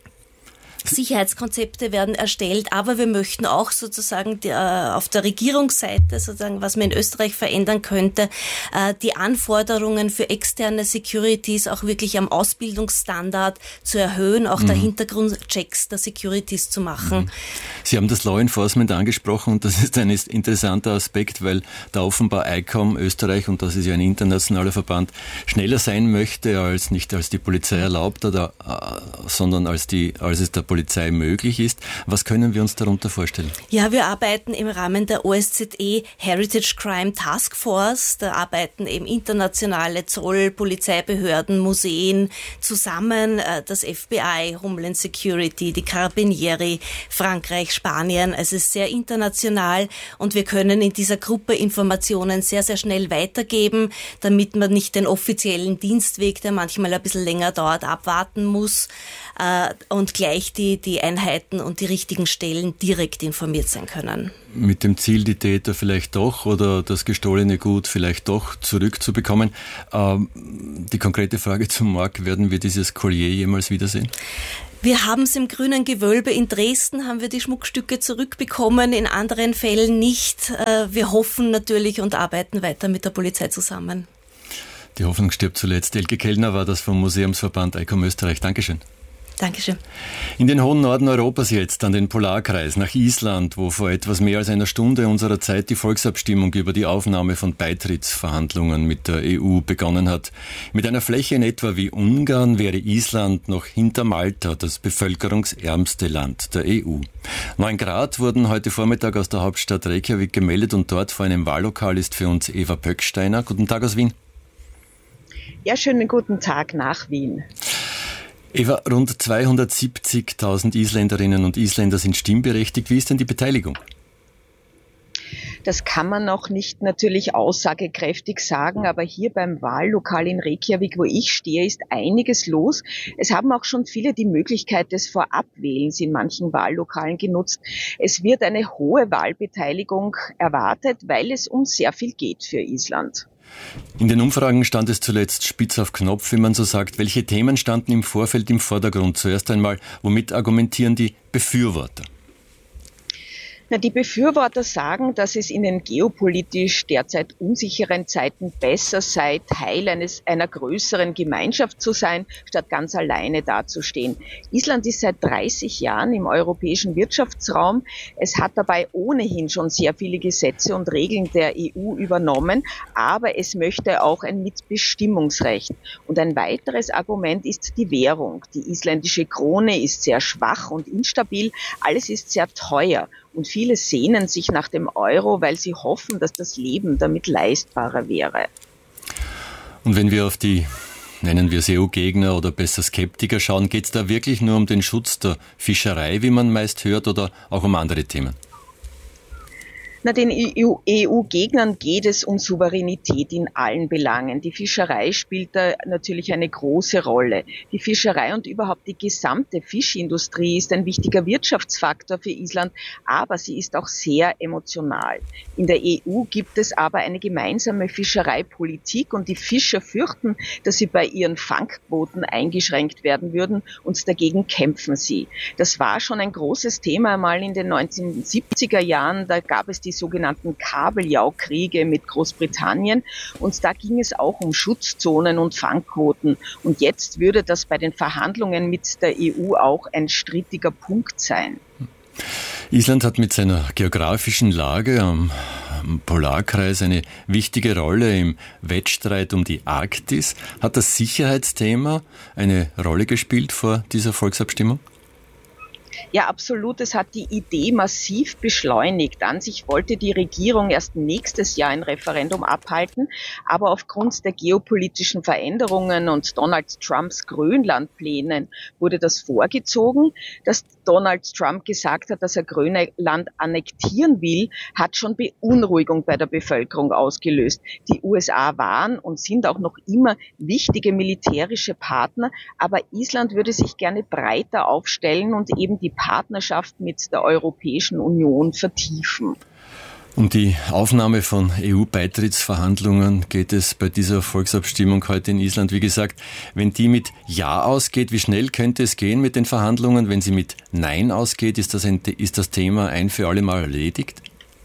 Sicherheitskonzepte werden erstellt, aber wir möchten auch sozusagen die, äh, auf der Regierungsseite, sozusagen, was man in Österreich verändern könnte, äh, die Anforderungen für externe Securities auch wirklich am Ausbildungsstandard zu erhöhen, auch mhm. der Hintergrundchecks der Securities zu machen. Sie haben das Law Enforcement angesprochen und das ist ein interessanter Aspekt, weil da offenbar I C O M Österreich, und das ist ja ein internationaler Verband, schneller sein möchte, als nicht als die Polizei erlaubt, oder, äh, sondern als, die, als es der Polizei möglich ist. Was können wir uns darunter vorstellen? Ja, wir arbeiten im Rahmen der O S Z E Heritage Crime Task Force. Da arbeiten eben internationale Zoll-, Polizeibehörden, Museen zusammen. Das F B I, Homeland Security, die Carabinieri, Frankreich, Spanien. Also es ist sehr international und wir können in dieser Gruppe Informationen sehr, sehr schnell weitergeben, damit man nicht den offiziellen Dienstweg, der manchmal ein bisschen länger dauert, abwarten muss und gleich die Die, die Einheiten und die richtigen Stellen direkt informiert sein können. Mit dem Ziel, die Täter vielleicht doch oder das gestohlene Gut vielleicht doch zurückzubekommen. Ähm, die konkrete Frage zum Marc, werden wir dieses Collier jemals wiedersehen? Wir haben es im Grünen Gewölbe in Dresden, haben wir die Schmuckstücke zurückbekommen, in anderen Fällen nicht. Wir hoffen natürlich und arbeiten weiter mit der Polizei zusammen. Die Hoffnung stirbt zuletzt. Elke Kellner war das vom Museumsverband I C O M Österreich. Dankeschön. Dankeschön. In den hohen Norden Europas jetzt, an den Polarkreis, nach Island, wo vor etwas mehr als einer Stunde unserer Zeit die Volksabstimmung über die Aufnahme von Beitrittsverhandlungen mit der E U begonnen hat. Mit einer Fläche in etwa wie Ungarn wäre Island noch hinter Malta das bevölkerungsärmste Land der E U. Neun Grad wurden heute Vormittag aus der Hauptstadt Reykjavik gemeldet und dort vor einem Wahllokal ist für uns Eva Pöcksteiner. Guten Tag aus Wien. Ja, schönen guten Tag nach Wien. Eva, rund zweihundertsiebzigtausend Isländerinnen und Isländer sind stimmberechtigt. Wie ist denn die Beteiligung? Das kann man noch nicht natürlich aussagekräftig sagen, aber hier beim Wahllokal in Reykjavik, wo ich stehe, ist einiges los. Es haben auch schon viele die Möglichkeit des Vorabwählens in manchen Wahllokalen genutzt. Es wird eine hohe Wahlbeteiligung erwartet, weil es um sehr viel geht für Island. In den Umfragen stand es zuletzt spitz auf Knopf, wie man so sagt. Welche Themen standen im Vorfeld im Vordergrund? Zuerst einmal, womit argumentieren die Befürworter? Na, die Befürworter sagen, dass es in den geopolitisch derzeit unsicheren Zeiten besser sei, Teil eines einer größeren Gemeinschaft zu sein, statt ganz alleine dazustehen. Island ist seit dreißig Jahren im europäischen Wirtschaftsraum. Es hat dabei ohnehin schon sehr viele Gesetze und Regeln der E U übernommen, aber es möchte auch ein Mitbestimmungsrecht. Und ein weiteres Argument ist die Währung. Die isländische Krone ist sehr schwach und instabil. Alles ist sehr teuer. Und viele sehnen sich nach dem Euro, weil sie hoffen, dass das Leben damit leistbarer wäre. Und wenn wir auf die, nennen wir es E U-Gegner oder besser Skeptiker schauen, geht es da wirklich nur um den Schutz der Fischerei, wie man meist hört, oder auch um andere Themen? Na, den E U-Gegnern geht es um Souveränität in allen Belangen. Die Fischerei spielt da natürlich eine große Rolle. Die Fischerei und überhaupt die gesamte Fischindustrie ist ein wichtiger Wirtschaftsfaktor für Island, aber sie ist auch sehr emotional. In der E U gibt es aber eine gemeinsame Fischereipolitik und die Fischer fürchten, dass sie bei ihren Fangquoten eingeschränkt werden würden und dagegen kämpfen sie. Das war schon ein großes Thema einmal in den neunzehnhundertsiebziger Jahren, da gab es die sogenannten Kabeljaukriege mit Großbritannien und da ging es auch um Schutzzonen und Fangquoten und jetzt würde das bei den Verhandlungen mit der E U auch ein strittiger Punkt sein. Island hat mit seiner geografischen Lage am Polarkreis eine wichtige Rolle im Wettstreit um die Arktis. Hat das Sicherheitsthema eine Rolle gespielt vor dieser Volksabstimmung? Ja, absolut. Es hat die Idee massiv beschleunigt. An sich wollte die Regierung erst nächstes Jahr ein Referendum abhalten, aber aufgrund der geopolitischen Veränderungen und Donald Trumps Grönlandplänen wurde das vorgezogen. Dass Donald Trump gesagt hat, dass er Grönland annektieren will, hat schon Beunruhigung bei der Bevölkerung ausgelöst. Die U S A waren und sind auch noch immer wichtige militärische Partner, aber Island würde sich gerne breiter aufstellen und eben die Partnerschaft mit der Europäischen Union vertiefen. Um die Aufnahme von E U-Beitrittsverhandlungen geht es bei dieser Volksabstimmung heute in Island. Wie gesagt, wenn die mit Ja ausgeht, wie schnell könnte es gehen mit den Verhandlungen? Wenn sie mit Nein ausgeht, ist das, ein, ist das Thema ein für alle Mal erledigt?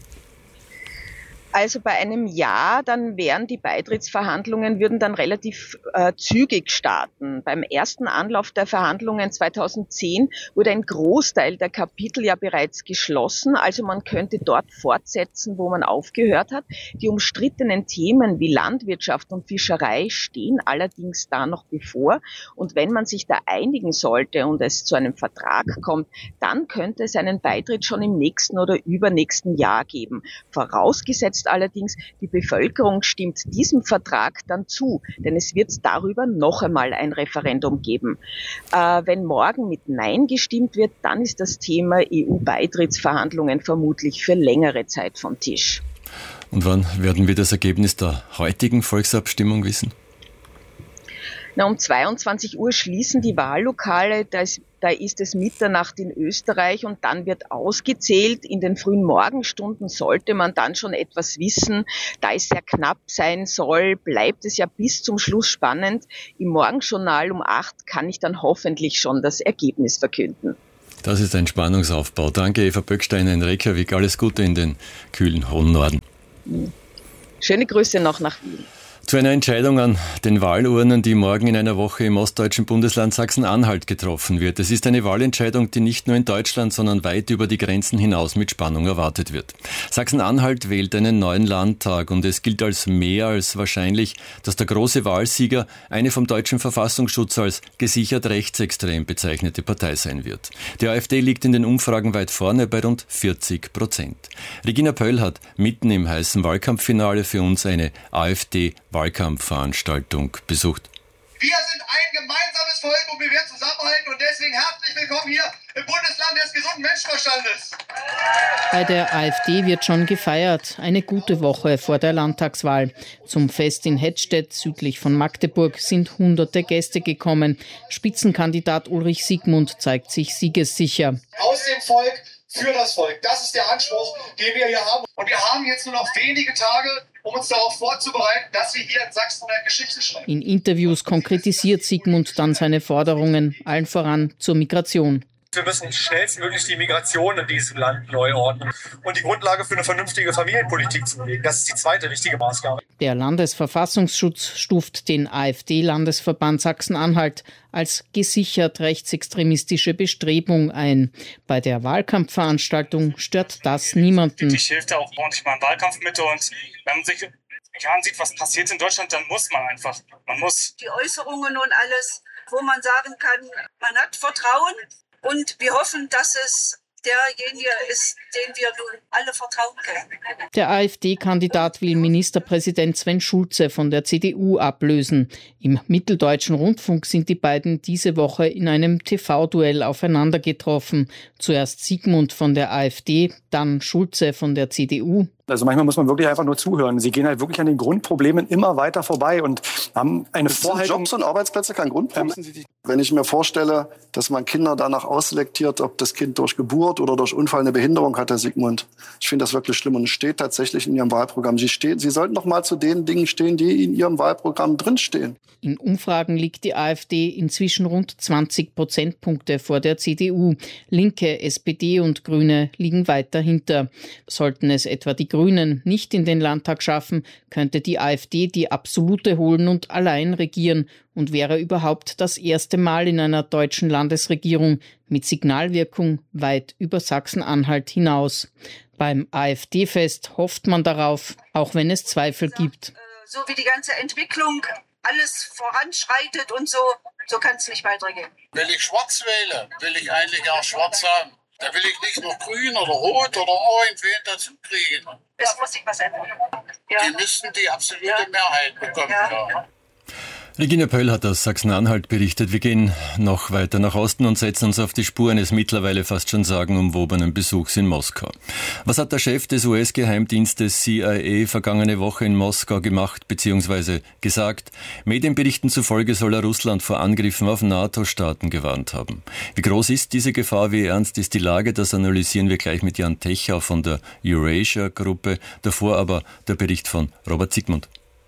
Also bei einem Ja, dann wären die Beitrittsverhandlungen, würden dann relativ äh, zügig starten. Beim ersten Anlauf der Verhandlungen zweitausendzehn wurde ein Großteil der Kapitel ja bereits geschlossen. Also man könnte dort fortsetzen, wo man aufgehört hat. Die umstrittenen Themen wie Landwirtschaft und Fischerei stehen allerdings da noch bevor. Und wenn man sich da einigen sollte und es zu einem Vertrag kommt, dann könnte es einen Beitritt schon im nächsten oder übernächsten Jahr geben. Vorausgesetzt allerdings, die Bevölkerung stimmt diesem Vertrag dann zu, denn es wird darüber noch einmal ein Referendum geben. Äh, wenn morgen mit Nein gestimmt wird, dann ist das Thema E U-Beitrittsverhandlungen vermutlich für längere Zeit vom Tisch. Und wann werden wir das Ergebnis der heutigen Volksabstimmung wissen? Na, um zweiundzwanzig Uhr schließen die Wahllokale, da ist, da ist es Mitternacht in Österreich und dann wird ausgezählt. In den frühen Morgenstunden sollte man dann schon etwas wissen. Da es sehr knapp sein soll, bleibt es ja bis zum Schluss spannend. Im Morgenjournal um acht kann ich dann hoffentlich schon das Ergebnis verkünden. Das ist ein Spannungsaufbau. Danke, Eva Pöcksteiner in Reykjavik. Alles Gute in den kühlen hohen Norden. Schöne Grüße noch nach Wien. Zu einer Entscheidung an den Wahlurnen, die morgen in einer Woche im ostdeutschen Bundesland Sachsen-Anhalt getroffen wird. Es ist eine Wahlentscheidung, die nicht nur in Deutschland, sondern weit über die Grenzen hinaus mit Spannung erwartet wird. Sachsen-Anhalt wählt einen neuen Landtag und es gilt als mehr als wahrscheinlich, dass der große Wahlsieger eine vom deutschen Verfassungsschutz als gesichert rechtsextrem bezeichnete Partei sein wird. Die AfD liegt in den Umfragen weit vorne bei rund vierzig Prozent. Regina Pöll hat mitten im heißen Wahlkampffinale für uns eine AfD-Wahlkampfveranstaltung besucht. Wir sind ein gemeinsames Volk und wir werden zusammenhalten und deswegen herzlich willkommen hier im Bundesland des gesunden Menschenverstandes. Bei der AfD wird schon gefeiert, eine gute Woche vor der Landtagswahl. Zum Fest in Hettstedt südlich von Magdeburg sind hunderte Gäste gekommen. Spitzenkandidat Ulrich Siegmund zeigt sich siegessicher. Aus dem Volk für das Volk, das ist der Anspruch, den wir hier haben. Und wir haben jetzt nur noch wenige Tage, um uns darauf vorzubereiten, dass wir hier in Sachsen eine Geschichte schreiben. In Interviews konkretisiert Siegmund dann seine Forderungen, allen voran zur Migration. Wir müssen schnellstmöglich die Migration in diesem Land neu ordnen und die Grundlage für eine vernünftige Familienpolitik zu legen. Das ist die zweite wichtige Maßgabe. Der Landesverfassungsschutz stuft den AfD-Landesverband Sachsen-Anhalt als gesichert rechtsextremistische Bestrebung ein. Bei der Wahlkampfveranstaltung stört das niemanden. Ich hilft ja auch manchmal im Wahlkampf mit und wenn man sich ansieht, was passiert in Deutschland, dann muss man einfach. Man muss die Äußerungen und alles, wo man sagen kann, man hat Vertrauen. Und wir hoffen, dass es derjenige ist, den wir nun alle vertrauen können. Der AfD-Kandidat will Ministerpräsident Sven Schulze von der C D U ablösen. Im Mitteldeutschen Rundfunk sind die beiden diese Woche in einem T V-Duell aufeinander getroffen. Zuerst Siegmund von der AfD, dann Schulze von der C D U. Also manchmal muss man wirklich einfach nur zuhören. Sie gehen halt wirklich an den Grundproblemen immer weiter vorbei und haben eine Vorhaltung. Jobs und Arbeitsplätze kein Grundproblem? Wenn ich mir vorstelle, dass man Kinder danach ausselektiert, ob das Kind durch Geburt oder durch Unfall eine Behinderung hat, Herr Siegmund. Ich finde das wirklich schlimm und es steht tatsächlich in Ihrem Wahlprogramm. Sie, stehen, Sie sollten doch mal zu den Dingen stehen, die in Ihrem Wahlprogramm drinstehen. In Umfragen liegt die AfD inzwischen rund zwanzig Prozentpunkte vor der C D U. Linke, S P D und Grüne liegen weit dahinter. Sollten es etwa die Grünen nicht in den Landtag schaffen, könnte die AfD die absolute holen und allein regieren und wäre überhaupt das erste Mal in einer deutschen Landesregierung mit Signalwirkung weit über Sachsen-Anhalt hinaus. Beim AfD-Fest hofft man darauf, auch wenn es Zweifel gibt. So wie die ganze Entwicklung alles voranschreitet und so, so kann es nicht weitergehen. Wenn ich schwarz wähle, will ich eigentlich auch schwarz haben. Da will ich nicht noch grün oder rot oder irgendwen dazu kriegen. Es muss sich was ändern. Ja. Die müssten die absolute ja. Mehrheit bekommen. Ja. Ja. Regina Pöll hat aus Sachsen-Anhalt berichtet. Wir gehen noch weiter nach Osten und setzen uns auf die Spur eines mittlerweile fast schon sagenumwobenen Besuchs in Moskau. Was hat der Chef des U S-Geheimdienstes C I A vergangene Woche in Moskau gemacht bzw. gesagt? Medienberichten zufolge soll er Russland vor Angriffen auf NATO-Staaten gewarnt haben. Wie groß ist diese Gefahr? Wie ernst ist die Lage? Das analysieren wir gleich mit Jan Techau von der Eurasia-Gruppe. Davor aber der Bericht von Robert Siegmund.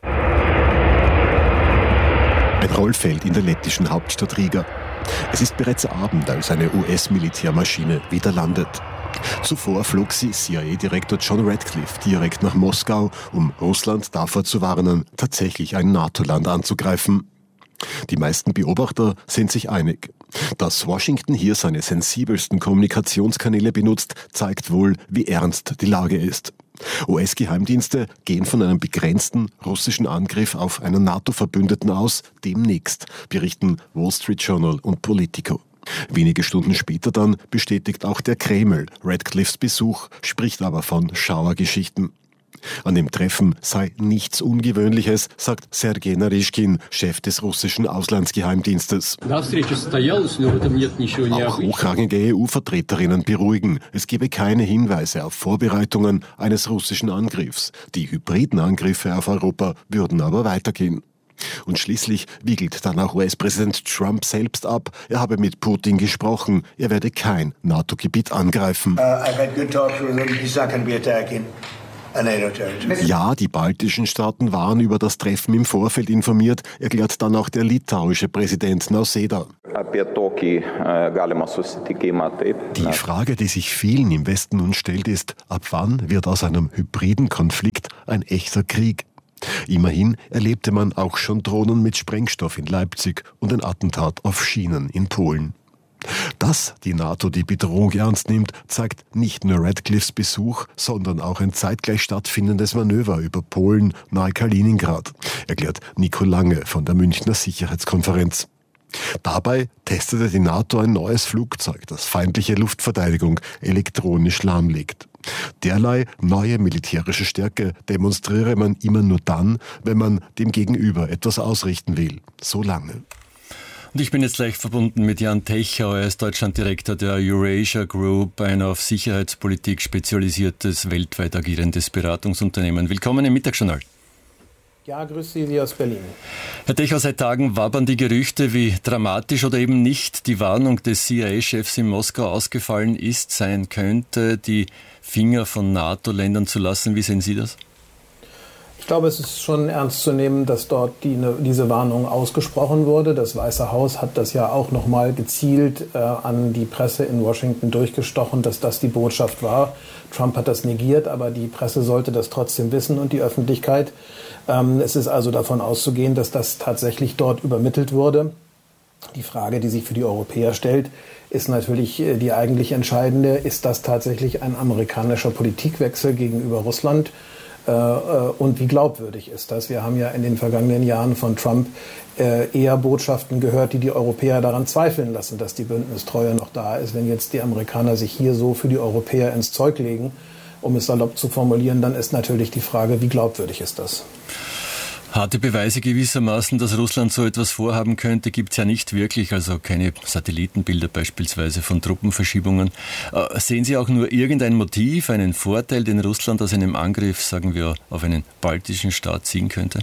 Ein Rollfeld in der lettischen Hauptstadt Riga. Es ist bereits Abend, als eine U S-Militärmaschine wieder landet. Zuvor flog sie C I A-Direktor John Radcliffe direkt nach Moskau, um Russland davor zu warnen, tatsächlich ein NATO-Land anzugreifen. Die meisten Beobachter sind sich einig. Dass Washington hier seine sensibelsten Kommunikationskanäle benutzt, zeigt wohl, wie ernst die Lage ist. U S-Geheimdienste gehen von einem begrenzten russischen Angriff auf einen NATO-Verbündeten aus, demnächst, berichten Wall Street Journal und Politico. Wenige Stunden später dann bestätigt auch der Kreml Radcliffes Besuch, spricht aber von Schauergeschichten. An dem Treffen sei nichts Ungewöhnliches, sagt Sergei Naryshkin, Chef des russischen Auslandsgeheimdienstes. Auch hochrangige E U-Vertreterinnen beruhigen, es gebe keine Hinweise auf Vorbereitungen eines russischen Angriffs. Die hybriden Angriffe auf Europa würden aber weitergehen. Und schließlich wiegelt dann auch U S-Präsident Trump selbst ab. Er habe mit Putin gesprochen, er werde kein NATO-Gebiet angreifen. Uh, I've had good talks with him. He's not going to be attacking. Ja, die baltischen Staaten waren über das Treffen im Vorfeld informiert, erklärt dann auch der litauische Präsident Nausėda. Die Frage, die sich vielen im Westen nun stellt, ist, ab wann wird aus einem hybriden Konflikt ein echter Krieg? Immerhin erlebte man auch schon Drohnen mit Sprengstoff in Leipzig und ein Attentat auf Schienen in Polen. Dass die NATO die Bedrohung ernst nimmt, zeigt nicht nur Ratcliffes Besuch, sondern auch ein zeitgleich stattfindendes Manöver über Polen nahe Kaliningrad, erklärt Nico Lange von der Münchner Sicherheitskonferenz. Dabei testete die NATO ein neues Flugzeug, das feindliche Luftverteidigung elektronisch lahmlegt. Derlei neue militärische Stärke demonstriere man immer nur dann, wenn man dem Gegenüber etwas ausrichten will. So lange. Und ich bin jetzt gleich verbunden mit Jan Techau. Er ist Deutschlanddirektor der Eurasia Group, ein auf Sicherheitspolitik spezialisiertes, weltweit agierendes Beratungsunternehmen. Willkommen im Mittagsjournal. Ja, grüß Sie, Sie aus Berlin. Herr Techau, seit Tagen wabern die Gerüchte, wie dramatisch oder eben nicht die Warnung des C I A-Chefs in Moskau ausgefallen ist, sein könnte, die Finger von NATO-Ländern zu lassen. Wie sehen Sie das? Ich glaube, es ist schon ernst zu nehmen, dass dort die, ne, diese Warnung ausgesprochen wurde. Das Weiße Haus hat das ja auch nochmal gezielt äh, an die Presse in Washington durchgestochen, dass das die Botschaft war. Trump hat das negiert, aber die Presse sollte das trotzdem wissen und die Öffentlichkeit. Ähm, es ist also davon auszugehen, dass das tatsächlich dort übermittelt wurde. Die Frage, die sich für die Europäer stellt, ist natürlich äh, die eigentlich entscheidende. Ist das tatsächlich ein amerikanischer Politikwechsel gegenüber Russland? Und wie glaubwürdig ist das? Wir haben ja in den vergangenen Jahren von Trump eher Botschaften gehört, die die Europäer daran zweifeln lassen, dass die Bündnistreue noch da ist. Wenn jetzt die Amerikaner sich hier so für die Europäer ins Zeug legen, um es salopp zu formulieren, dann ist natürlich die Frage, wie glaubwürdig ist das? Harte Beweise gewissermaßen, dass Russland so etwas vorhaben könnte, gibt es ja nicht wirklich, also keine Satellitenbilder beispielsweise von Truppenverschiebungen. Äh, sehen Sie auch nur irgendein Motiv, einen Vorteil, den Russland aus einem Angriff, sagen wir, auf einen baltischen Staat ziehen könnte?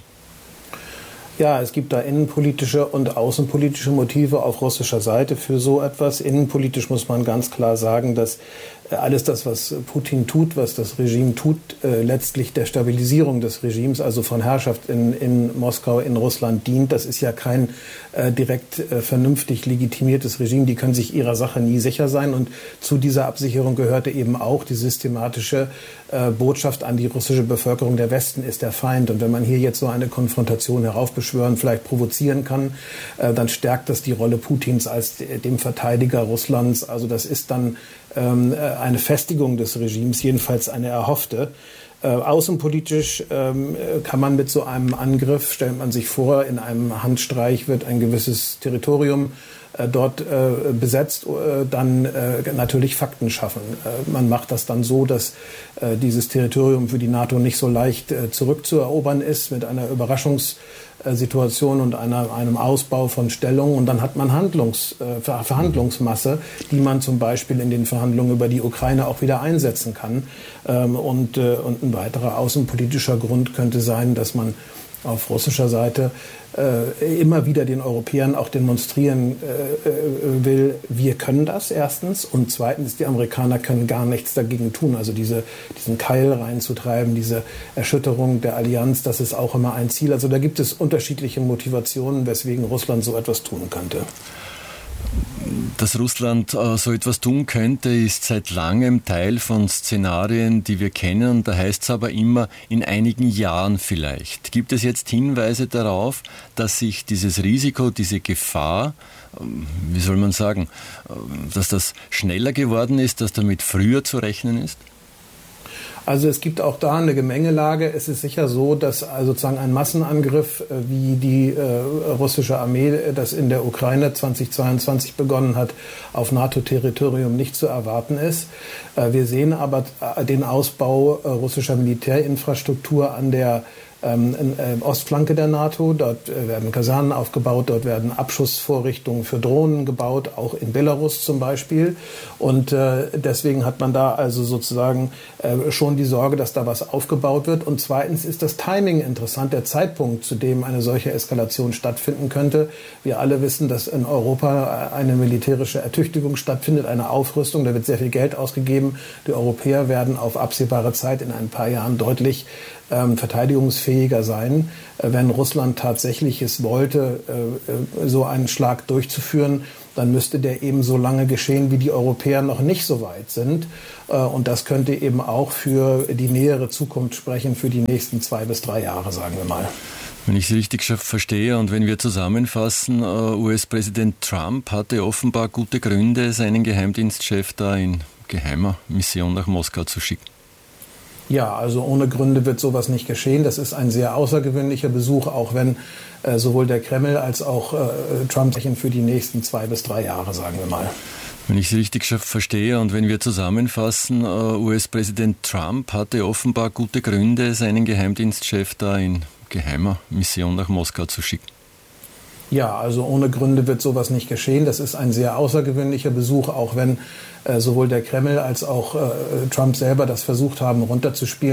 Ja, es gibt da innenpolitische und außenpolitische Motive auf russischer Seite für so etwas. Innenpolitisch muss man ganz klar sagen, dass alles das, was Putin tut, was das Regime tut, äh, letztlich der Stabilisierung des Regimes, also von Herrschaft in, in Moskau, in Russland dient. Das ist ja kein äh, direkt äh, vernünftig legitimiertes Regime. Die können sich ihrer Sache nie sicher sein. Und zu dieser Absicherung gehörte eben auch die systematische äh, Botschaft an die russische Bevölkerung, der Westen ist der Feind. Und wenn man hier jetzt so eine Konfrontation heraufbeschwören, vielleicht provozieren kann, äh, dann stärkt das die Rolle Putins als dem Verteidiger Russlands. Also das ist dann ähm, eine Festigung des Regimes, jedenfalls eine erhoffte. Äh, außenpolitisch ähm, kann man mit so einem Angriff, stellt man sich vor, in einem Handstreich wird ein gewisses Territorium äh, dort äh, besetzt, äh, dann äh, natürlich Fakten schaffen. Äh, man macht das dann so, dass äh, dieses Territorium für die NATO nicht so leicht äh, zurückzuerobern ist, mit einer Überraschungssituation und einer, einem Ausbau von Stellungen. Und dann hat man Handlungs, äh, Verhandlungsmasse, die man zum Beispiel in den Verhandlungen über die Ukraine auch wieder einsetzen kann. Ähm, und, äh, und ein weiterer außenpolitischer Grund könnte sein, dass man auf russischer Seite äh, immer wieder den Europäern auch demonstrieren äh, will, wir können das erstens und zweitens, die Amerikaner können gar nichts dagegen tun. Also diese, diesen Keil reinzutreiben, diese Erschütterung der Allianz, das ist auch immer ein Ziel. Also da gibt es unterschiedliche Motivationen, weswegen Russland so etwas tun könnte. Dass Russland äh, so etwas tun könnte, ist seit langem Teil von Szenarien, die wir kennen. Da heißt es aber immer, in einigen Jahren vielleicht. Gibt es jetzt Hinweise darauf, dass sich dieses Risiko, diese Gefahr, äh, wie soll man sagen, äh, dass das schneller geworden ist, dass damit früher zu rechnen ist? Also es gibt auch da eine Gemengelage. Es ist sicher so, dass sozusagen ein Massenangriff, wie die äh, russische Armee das in der Ukraine zweitausendzweiundzwanzig begonnen hat, auf NATO-Territorium nicht zu erwarten ist. Äh, wir sehen aber den Ausbau äh, russischer Militärinfrastruktur an der Ähm, in, äh, Ostflanke der NATO. Dort äh, werden Kasernen aufgebaut, dort werden Abschussvorrichtungen für Drohnen gebaut, auch in Belarus zum Beispiel. Und äh, deswegen hat man da also sozusagen äh, schon die Sorge, dass da was aufgebaut wird. Und zweitens ist das Timing interessant, der Zeitpunkt, zu dem eine solche Eskalation stattfinden könnte. Wir alle wissen, dass in Europa eine militärische Ertüchtigung stattfindet, eine Aufrüstung. Da wird sehr viel Geld ausgegeben. Die Europäer werden auf absehbare Zeit in ein paar Jahren deutlich ähm, verteidigungsfähiger sein. Äh, wenn Russland tatsächlich es wollte, äh, so einen Schlag durchzuführen, dann müsste der eben so lange geschehen, wie die Europäer noch nicht so weit sind. Und das könnte eben auch für die nähere Zukunft sprechen, für die nächsten zwei bis drei Jahre, sagen wir mal. Wenn ich Sie richtig verstehe und wenn wir zusammenfassen, U S-Präsident Trump hatte offenbar gute Gründe, seinen Geheimdienstchef da in geheimer Mission nach Moskau zu schicken. Ja, also ohne Gründe wird sowas nicht geschehen. Das ist ein sehr außergewöhnlicher Besuch, auch wenn äh, sowohl der Kreml als auch äh, Trump für die nächsten zwei bis drei Jahre, sagen wir mal. Wenn ich Sie richtig verstehe und wenn wir zusammenfassen, U S-Präsident Trump hatte offenbar gute Gründe, seinen Geheimdienstchef da in geheimer Mission nach Moskau zu schicken. Ja, also ohne Gründe wird sowas nicht geschehen. Das ist ein sehr außergewöhnlicher Besuch, auch wenn äh, sowohl der Kreml als auch äh, Trump selber das versucht haben, runterzuspielen.